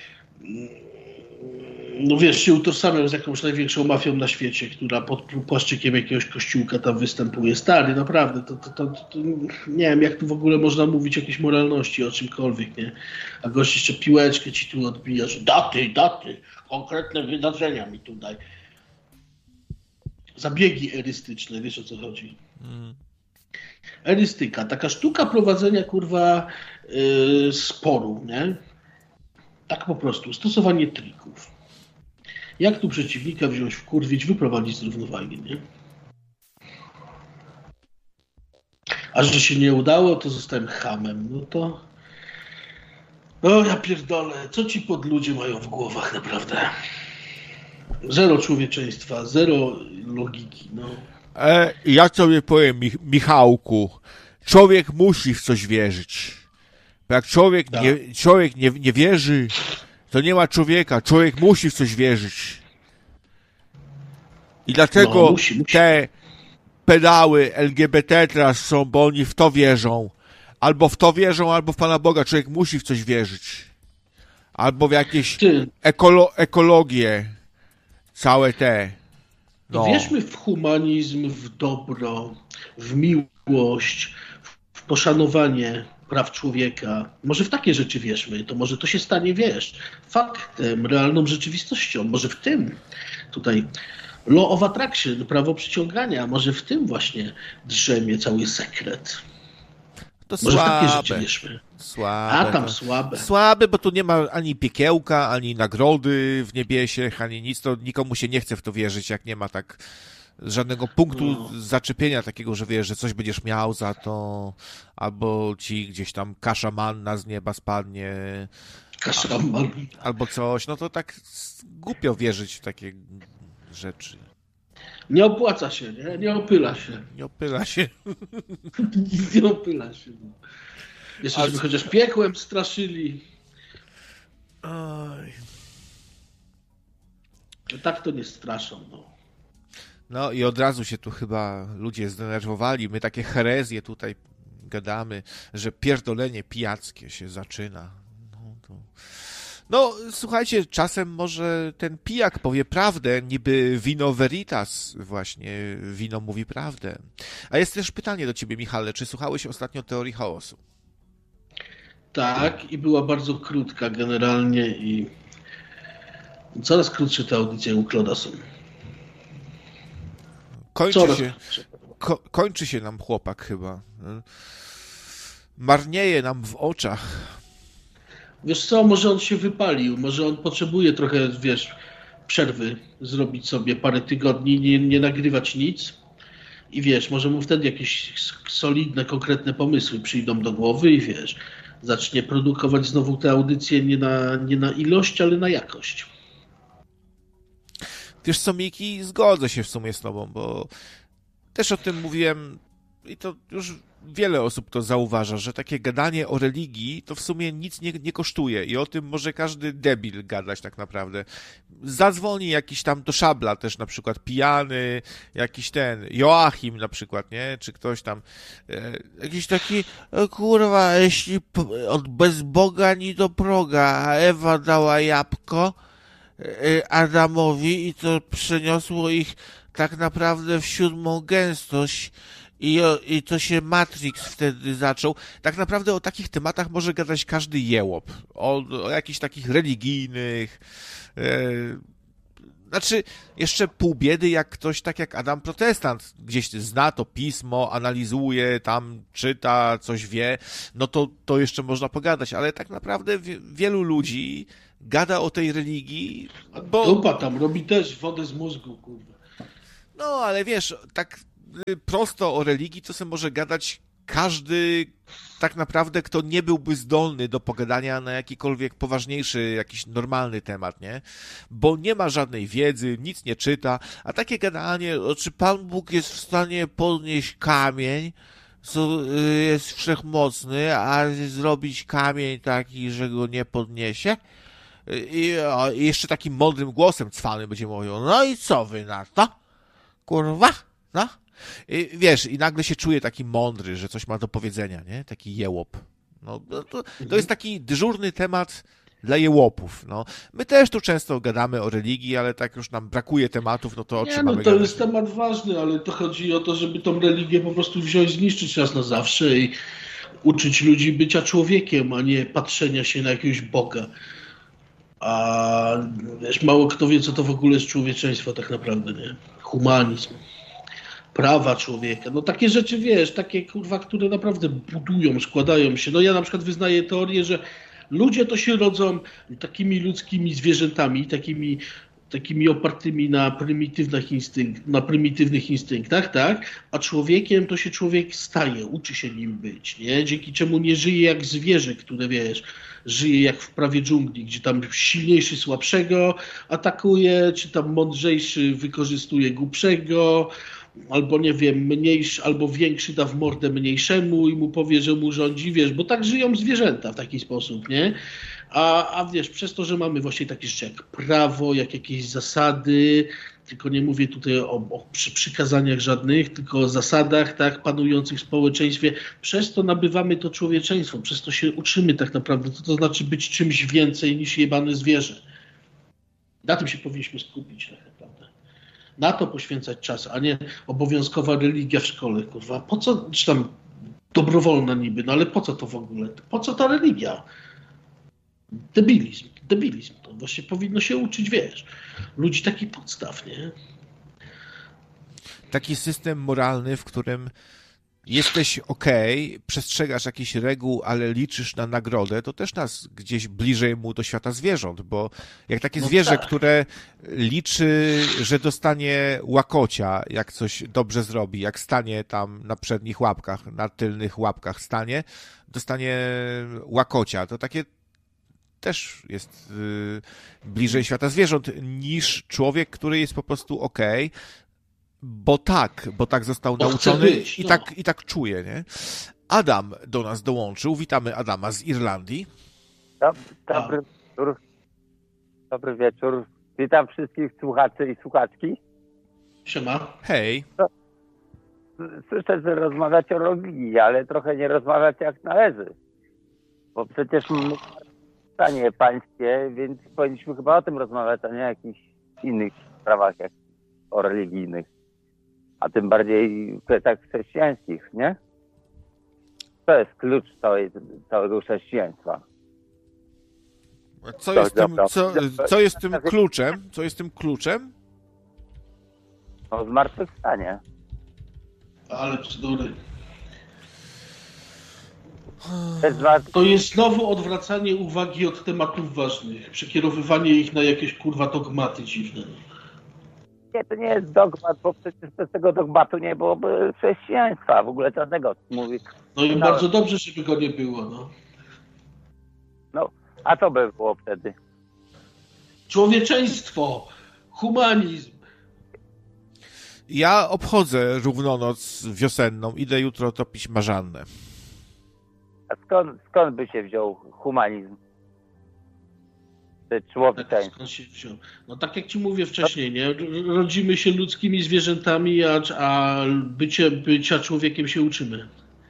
no wiesz, się utożsamiał z jakąś największą mafią na świecie, która pod płaszczykiem jakiegoś kościółka tam występuje. Stary, naprawdę, to, to, to, to nie wiem, jak tu w ogóle można mówić o jakiejś moralności, o czymkolwiek, nie? A gość jeszcze piłeczkę ci tu odbija, że daty, daty, konkretne wydarzenia mi tu daj. Zabiegi erystyczne, wiesz o co chodzi. Mm. Erystyka, taka sztuka prowadzenia, kurwa, yy, sporu, nie? Tak po prostu, stosowanie trików. Jak tu przeciwnika wziąć, wkurwić, wyprowadzić z równowagi, nie? A że się nie udało, to zostałem chamem. No to... O, ja pierdolę, co ci podludzie mają w głowach, naprawdę? Zero człowieczeństwa, zero logiki, no. E, ja sobie powiem, Mich- Michałku, człowiek musi w coś wierzyć. Bo jak człowiek, tak. nie, człowiek nie, nie wierzy, to nie ma człowieka. Człowiek musi w coś wierzyć. I dlatego no, musi, musi. te pedały L G B T teraz są, bo oni w to wierzą. Albo w to wierzą, albo w Pana Boga. Człowiek musi w coś wierzyć. Albo w jakieś ekolo- ekologię. Całe te. No. Wierzmy w humanizm, w dobro, w miłość, w poszanowanie praw człowieka. Może w takie rzeczy wierzmy, to może to się stanie, wiesz, faktem, realną rzeczywistością. Może w tym tutaj law of attraction, prawo przyciągania, może w tym właśnie drzemie cały sekret. To może słabe. w takie rzeczy wierzmy. Słabe. A tam to... słabe. Słabe, bo tu nie ma ani piekiełka, ani nagrody w niebiesiech, ani nic. To nikomu się nie chce w to wierzyć, jak nie ma tak żadnego punktu no. zaczepienia takiego, że wiesz, że coś będziesz miał za to, albo ci gdzieś tam kasza manna z nieba spadnie. Kasza manna. Albo coś. No to tak głupio wierzyć w takie rzeczy. Nie opłaca się, nie? Nie opyla się. Nie opyla się. Nie opyla się. No. Jeszcze, żeby chociaż piekłem straszyli. Oj. Tak to nie straszą, no. No i od razu się tu chyba ludzie zdenerwowali. My takie herezje tutaj gadamy, że pierdolenie pijackie się zaczyna. No, to... no słuchajcie, czasem może ten pijak powie prawdę, niby vino veritas, właśnie wino mówi prawdę. A jest też pytanie do ciebie, Michale, czy słuchałeś ostatnio Teorii Chaosu? Tak, i była bardzo krótka generalnie i coraz krótsze te audycje u Kloda są. Kończy coraz się, ko, kończy się nam chłopak chyba. Marnieje nam w oczach. Wiesz co, może on się wypalił, może on potrzebuje trochę, wiesz, przerwy, zrobić sobie parę tygodni, nie, nie nagrywać nic i wiesz, może mu wtedy jakieś solidne, konkretne pomysły przyjdą do głowy i wiesz, zacznie produkować znowu te audycje nie na, nie na ilość, ale na jakość. Wiesz co, Miki, zgodzę się w sumie z tobą, bo też o tym mówiłem i to już wiele osób to zauważa, że takie gadanie o religii to w sumie nic nie, nie kosztuje i o tym może każdy debil gadać tak naprawdę. Zadzwoni jakiś tam do Szabla też na przykład pijany, jakiś ten Joachim na przykład, nie? Czy ktoś tam e, jakiś taki e, kurwa, jeśli p- od bez Boga ni do proga, a Ewa dała jabłko e, Adamowi i to przeniosło ich tak naprawdę w siódmą gęstość. I, I to się Matrix wtedy zaczął. Tak naprawdę o takich tematach może gadać każdy jełop. O, o jakichś takich religijnych. E, Znaczy, jeszcze pół biedy, jak ktoś tak jak Adam Protestant gdzieś zna to pismo, analizuje, tam czyta, coś wie, no to, to jeszcze można pogadać, ale tak naprawdę wielu ludzi gada o tej religii, bo... Dupa tam robi też wodę z mózgu, kurwa. No, ale wiesz, tak prosto o religii to sobie może gadać każdy tak naprawdę, kto nie byłby zdolny do pogadania na jakikolwiek poważniejszy, jakiś normalny temat, nie? Bo nie ma żadnej wiedzy, nic nie czyta, a takie gadanie, czy Pan Bóg jest w stanie podnieść kamień, co jest wszechmocny, a zrobić kamień taki, że go nie podniesie? I, i jeszcze takim mądrym głosem cwany będzie mówił, no i co wy na to? Kurwa, no? I, wiesz, i nagle się czuje taki mądry, że coś ma do powiedzenia, nie? Taki jełop. No, to, to jest taki dyżurny temat dla jełopów, no. My też tu często gadamy o religii, ale tak już nam brakuje tematów, no to o czym Nie, no mamy to gadać? jest temat ważny, ale to chodzi o to, żeby tą religię po prostu wziąć, zniszczyć raz na zawsze i uczyć ludzi bycia człowiekiem, a nie patrzenia się na jakiegoś Boga. A wiesz, mało kto wie, co to w ogóle jest człowieczeństwo tak naprawdę, nie? Humanizm, prawa człowieka, no takie rzeczy, wiesz, takie kurwa, które naprawdę budują, składają się. No ja na przykład wyznaję teorię, że ludzie to się rodzą takimi ludzkimi zwierzętami, takimi, takimi opartymi na prymitywnych, instynkt, na prymitywnych instynktach, tak? A człowiekiem to się człowiek staje, uczy się nim być, nie? Dzięki czemu nie żyje jak zwierzę, które, wiesz, żyje jak w prawie dżungli, gdzie tam silniejszy słabszego atakuje, czy tam mądrzejszy wykorzystuje głupszego, albo nie wiem, mniejszy, albo większy da w mordę mniejszemu i mu powie, że mu rządzi, wiesz, bo tak żyją zwierzęta w taki sposób, nie? A, a wiesz, przez to, że mamy właśnie takie rzeczy jak prawo, jak jakieś zasady, tylko nie mówię tutaj o, o przy, przykazaniach żadnych, tylko o zasadach, tak, panujących w społeczeństwie, przez to nabywamy to człowieczeństwo, przez to się uczymy tak naprawdę, to, to znaczy być czymś więcej niż jebane zwierzę. Na tym się powinniśmy skupić tak naprawdę. Na to poświęcać czas, a nie obowiązkowa religia w szkole, kurwa. Po co, czy tam dobrowolna niby, no ale po co to w ogóle? Po co ta religia? Debilizm, debilizm. To właśnie powinno się uczyć, wiesz, ludzi takich podstaw, nie? Taki system moralny, w którym jesteś okej, okay, przestrzegasz jakichś reguł, ale liczysz na nagrodę, to też nas gdzieś bliżej mu do świata zwierząt, bo jak takie no zwierzę, tak. które liczy, że dostanie łakocia, jak coś dobrze zrobi, jak stanie tam na przednich łapkach, na tylnych łapkach stanie, dostanie łakocia, to takie też jest yy, bliżej świata zwierząt niż człowiek, który jest po prostu okej, okay, bo tak, bo tak został bo nauczony być, no. i, tak, i tak czuje, nie? Adam do nas dołączył. Witamy Adama z Irlandii. Dob, dobry wieczór. Dobry wieczór. Witam wszystkich słuchaczy i słuchaczki. Siema. Hej. Słyszę, że rozmawiacie o religii, ale trochę nie rozmawiacie jak należy. Bo przecież my stanie pańskie, więc powinniśmy chyba o tym rozmawiać, a nie o jakichś innych sprawach jak o religijnych. A tym bardziej tak chrześcijańskich, nie? To jest klucz całej, całego chrześcijaństwa. Co jest, tym, co, co jest tym kluczem? Co jest tym kluczem? No, zmartwychwstanie. Ale bzdury. To, to jest znowu odwracanie uwagi od tematów ważnych, przekierowywanie ich na jakieś kurwa dogmaty dziwne. Nie, to nie jest dogmat, bo przecież bez tego dogmatu nie byłoby chrześcijaństwa, w ogóle żadnego. Mówi. No i no, bardzo dobrze, żeby go nie było, no. No, a co by było wtedy? Człowieczeństwo, humanizm. Ja obchodzę równonoc wiosenną, idę jutro topić marzannę. A skąd, skąd by się wziął humanizm? Tak, skąd się wziął? No tak jak ci mówię wcześniej, nie? Rodzimy się ludzkimi zwierzętami, a, a bycie, bycia człowiekiem się uczymy.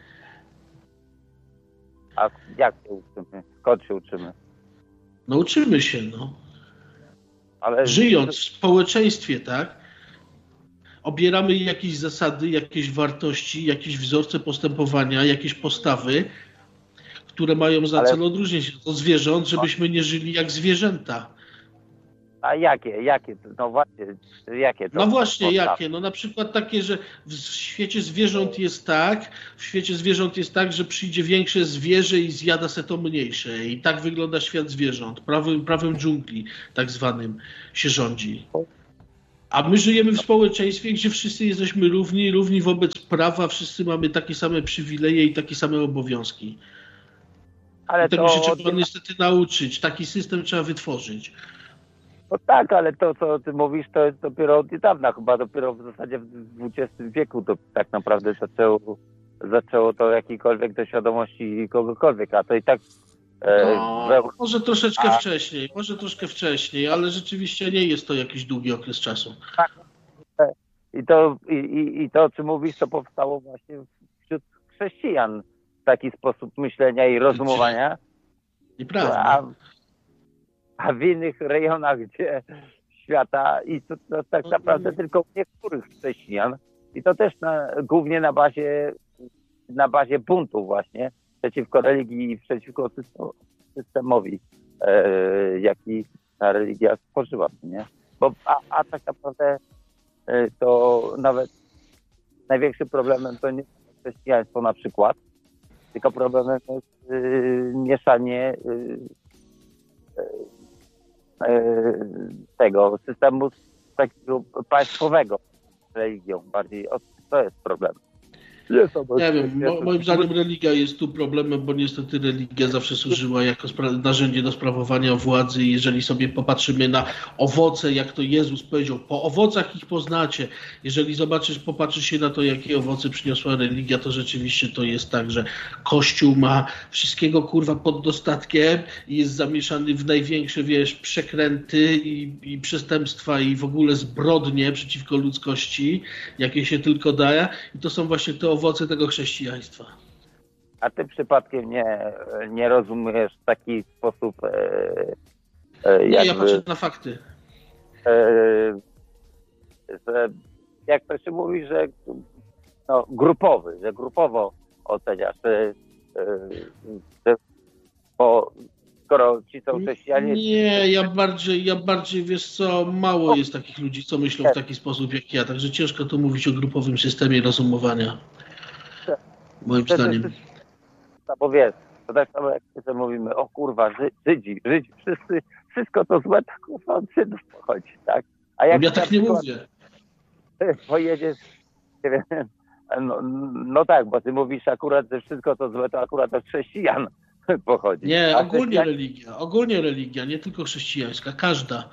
A jak się uczymy? Skąd się uczymy? No uczymy się, no. Ale... Żyjąc w społeczeństwie, tak? Obieramy jakieś zasady, jakieś wartości, jakieś wzorce postępowania, jakieś postawy, które mają za ale... cel odróżnić się od zwierząt, żebyśmy nie żyli jak zwierzęta. A jakie, jakie, no właśnie, jakie to? No właśnie, jakie? No na przykład takie, że w świecie zwierząt jest tak, w świecie zwierząt jest tak, że przyjdzie większe zwierzę i zjada se to mniejsze. I tak wygląda świat zwierząt. Prawem, prawem dżungli tak zwanym się rządzi. A my żyjemy w społeczeństwie, gdzie wszyscy jesteśmy równi, równi wobec prawa, wszyscy mamy takie same przywileje i takie same obowiązki. Ale tego to... się trzeba niestety nauczyć. Taki system trzeba wytworzyć. No tak, ale to, co ty mówisz, to jest dopiero od niedawna, chyba dopiero w zasadzie w dwudziestym wieku to tak naprawdę zaczęło, zaczęło to jakiejkolwiek do świadomości kogokolwiek, a to i tak... E, no, we... Może troszeczkę a... wcześniej, może troszkę wcześniej, ale rzeczywiście nie jest to jakiś długi okres czasu. Tak. I to, i, i, i to, o czym mówisz, to powstało właśnie wśród chrześcijan taki sposób myślenia i rozumowania. Nieprawda. A, a w innych rejonach gdzie świata i to, to tak naprawdę tylko u niektórych chrześcijan i to też na, głównie na bazie na bazie buntu właśnie przeciwko religii i przeciwko systemowi, e, jaki ta religia stworzyła, nie? Bo, a, a tak naprawdę e, to nawet największym problemem to nie jest chrześcijaństwo na przykład, tylko problemem jest e, mieszanie e, e, tego systemu takiego państwowego z religią bardziej. To jest problem. Nie wiem, mo, moim zdaniem religia jest tu problemem, bo niestety religia zawsze służyła jako narzędzie do sprawowania władzy i jeżeli sobie popatrzymy na owoce, jak to Jezus powiedział, po owocach ich poznacie. Jeżeli zobaczysz, popatrzysz się na to, jakie owoce przyniosła religia, to rzeczywiście to jest tak, że Kościół ma wszystkiego kurwa pod dostatkiem i jest zamieszany w największe, wiesz, przekręty i, i przestępstwa i w ogóle zbrodnie przeciwko ludzkości, jakie się tylko daje i to są właśnie te owoce tego chrześcijaństwa. A ty przypadkiem nie, nie rozumiesz w taki sposób... E, e, nie, jakby, ja patrzę na fakty. E, że, jak to się mówi, że no, grupowy, że grupowo oceniasz. E, e, bo skoro ci są chrześcijanie... Nie, ja bardziej, ja bardziej, wiesz co, mało jest takich ludzi, co myślą w taki sposób jak ja, także ciężko tu mówić o grupowym systemie rozumowania. Moim zdaniem. Bo wiesz, to tak samo jak my mówimy, o kurwa, Żydzi, Żydzi, wszyscy, wszystko to złe, to kurwa od Żydów pochodzi, tak? A jak ja tak nie mówię. Pojedziesz, nie wiem, no, no tak, bo ty mówisz akurat, że wszystko to złe, to akurat od chrześcijan pochodzi. Nie, ogólnie chrześcijan... religia, ogólnie religia, nie tylko chrześcijańska, każda.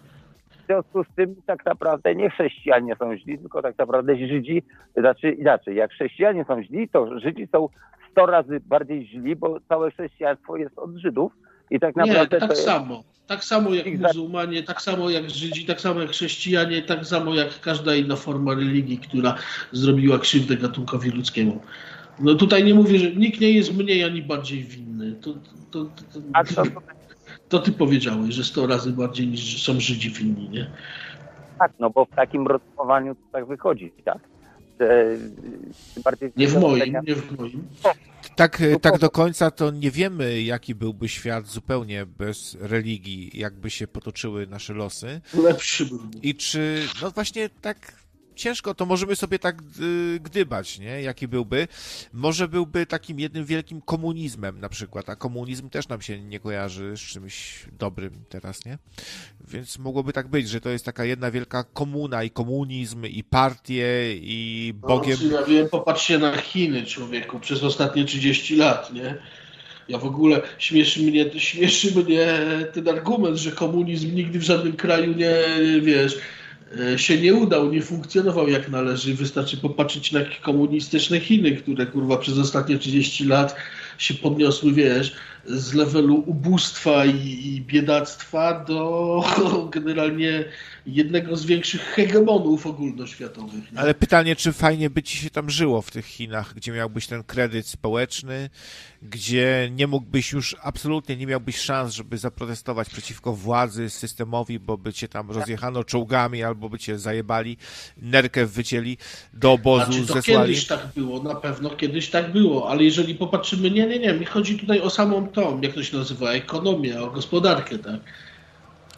W związku z tym tak naprawdę nie chrześcijanie są źli, tylko tak naprawdę Żydzi, znaczy inaczej, jak chrześcijanie są źli, to Żydzi są sto razy bardziej źli, bo całe chrześcijaństwo jest od Żydów i tak naprawdę... Nie, tak to samo. Jest... Tak samo jak muzułmanie, tak samo jak Żydzi, tak samo jak chrześcijanie, tak samo jak każda inna forma religii, która zrobiła krzywdę gatunkowi ludzkiemu. No tutaj nie mówię, że nikt nie jest mniej ani bardziej winny. To, to, to, to, to, to ty powiedziałeś, że sto razy bardziej niż są Żydzi winni, nie? Tak, no bo w takim rozmowaniu to tak wychodzi, tak? Że bardziej nie w moim, nie w moim. Tak, tak do końca to nie wiemy, jaki byłby świat zupełnie bez religii, jakby się potoczyły nasze losy. Lepszy byłby. I czy, no właśnie tak ciężko, to możemy sobie tak y, gdybać, nie? Jaki byłby. Może byłby takim jednym wielkim komunizmem na przykład, a komunizm też nam się nie kojarzy z czymś dobrym teraz, nie? Więc mogłoby tak być, że to jest taka jedna wielka komuna i komunizm, i partie, i Bogiem... No, ja wiem, popatrzcie na Chiny, człowieku, przez ostatnie trzydzieści lat, nie? Ja w ogóle, śmieszy mnie, śmieszy mnie ten argument, że komunizm nigdy w żadnym kraju nie, wiesz... się nie udał, nie funkcjonował jak należy. Wystarczy popatrzeć na komunistyczne Chiny, które kurwa przez ostatnie trzydzieści lat się podniosły, wiesz, z levelu ubóstwa i, i biedactwa do generalnie jednego z większych hegemonów ogólnoświatowych. Nie? Ale pytanie, czy fajnie by ci się tam żyło w tych Chinach, gdzie miałbyś ten kredyt społeczny, gdzie nie mógłbyś już, absolutnie nie miałbyś szans, żeby zaprotestować przeciwko władzy, systemowi, bo by cię tam rozjechano czołgami albo by cię zajebali, nerkę wycięli, do obozu znaczy, to zesłali. Kiedyś tak było, na pewno kiedyś tak było, ale jeżeli popatrzymy, nie, nie, nie, mi chodzi tutaj o samą tą, jak to się nazywa, ekonomię, o gospodarkę, tak?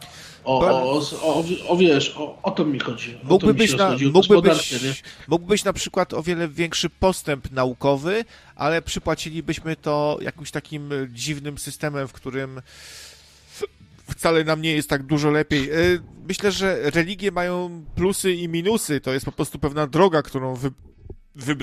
O, o, o, o wiesz, o, o to mi chodzi. O mógłby, to mi być się na, rozchodzi, o mógłby, gospodarkę, nie? być, mógłby być na przykład o wiele większy postęp naukowy, ale przypłacilibyśmy to jakimś takim dziwnym systemem, w którym wcale nam nie jest tak dużo lepiej. Myślę, że religie mają plusy i minusy. To jest po prostu pewna droga, którą wy, wybrać.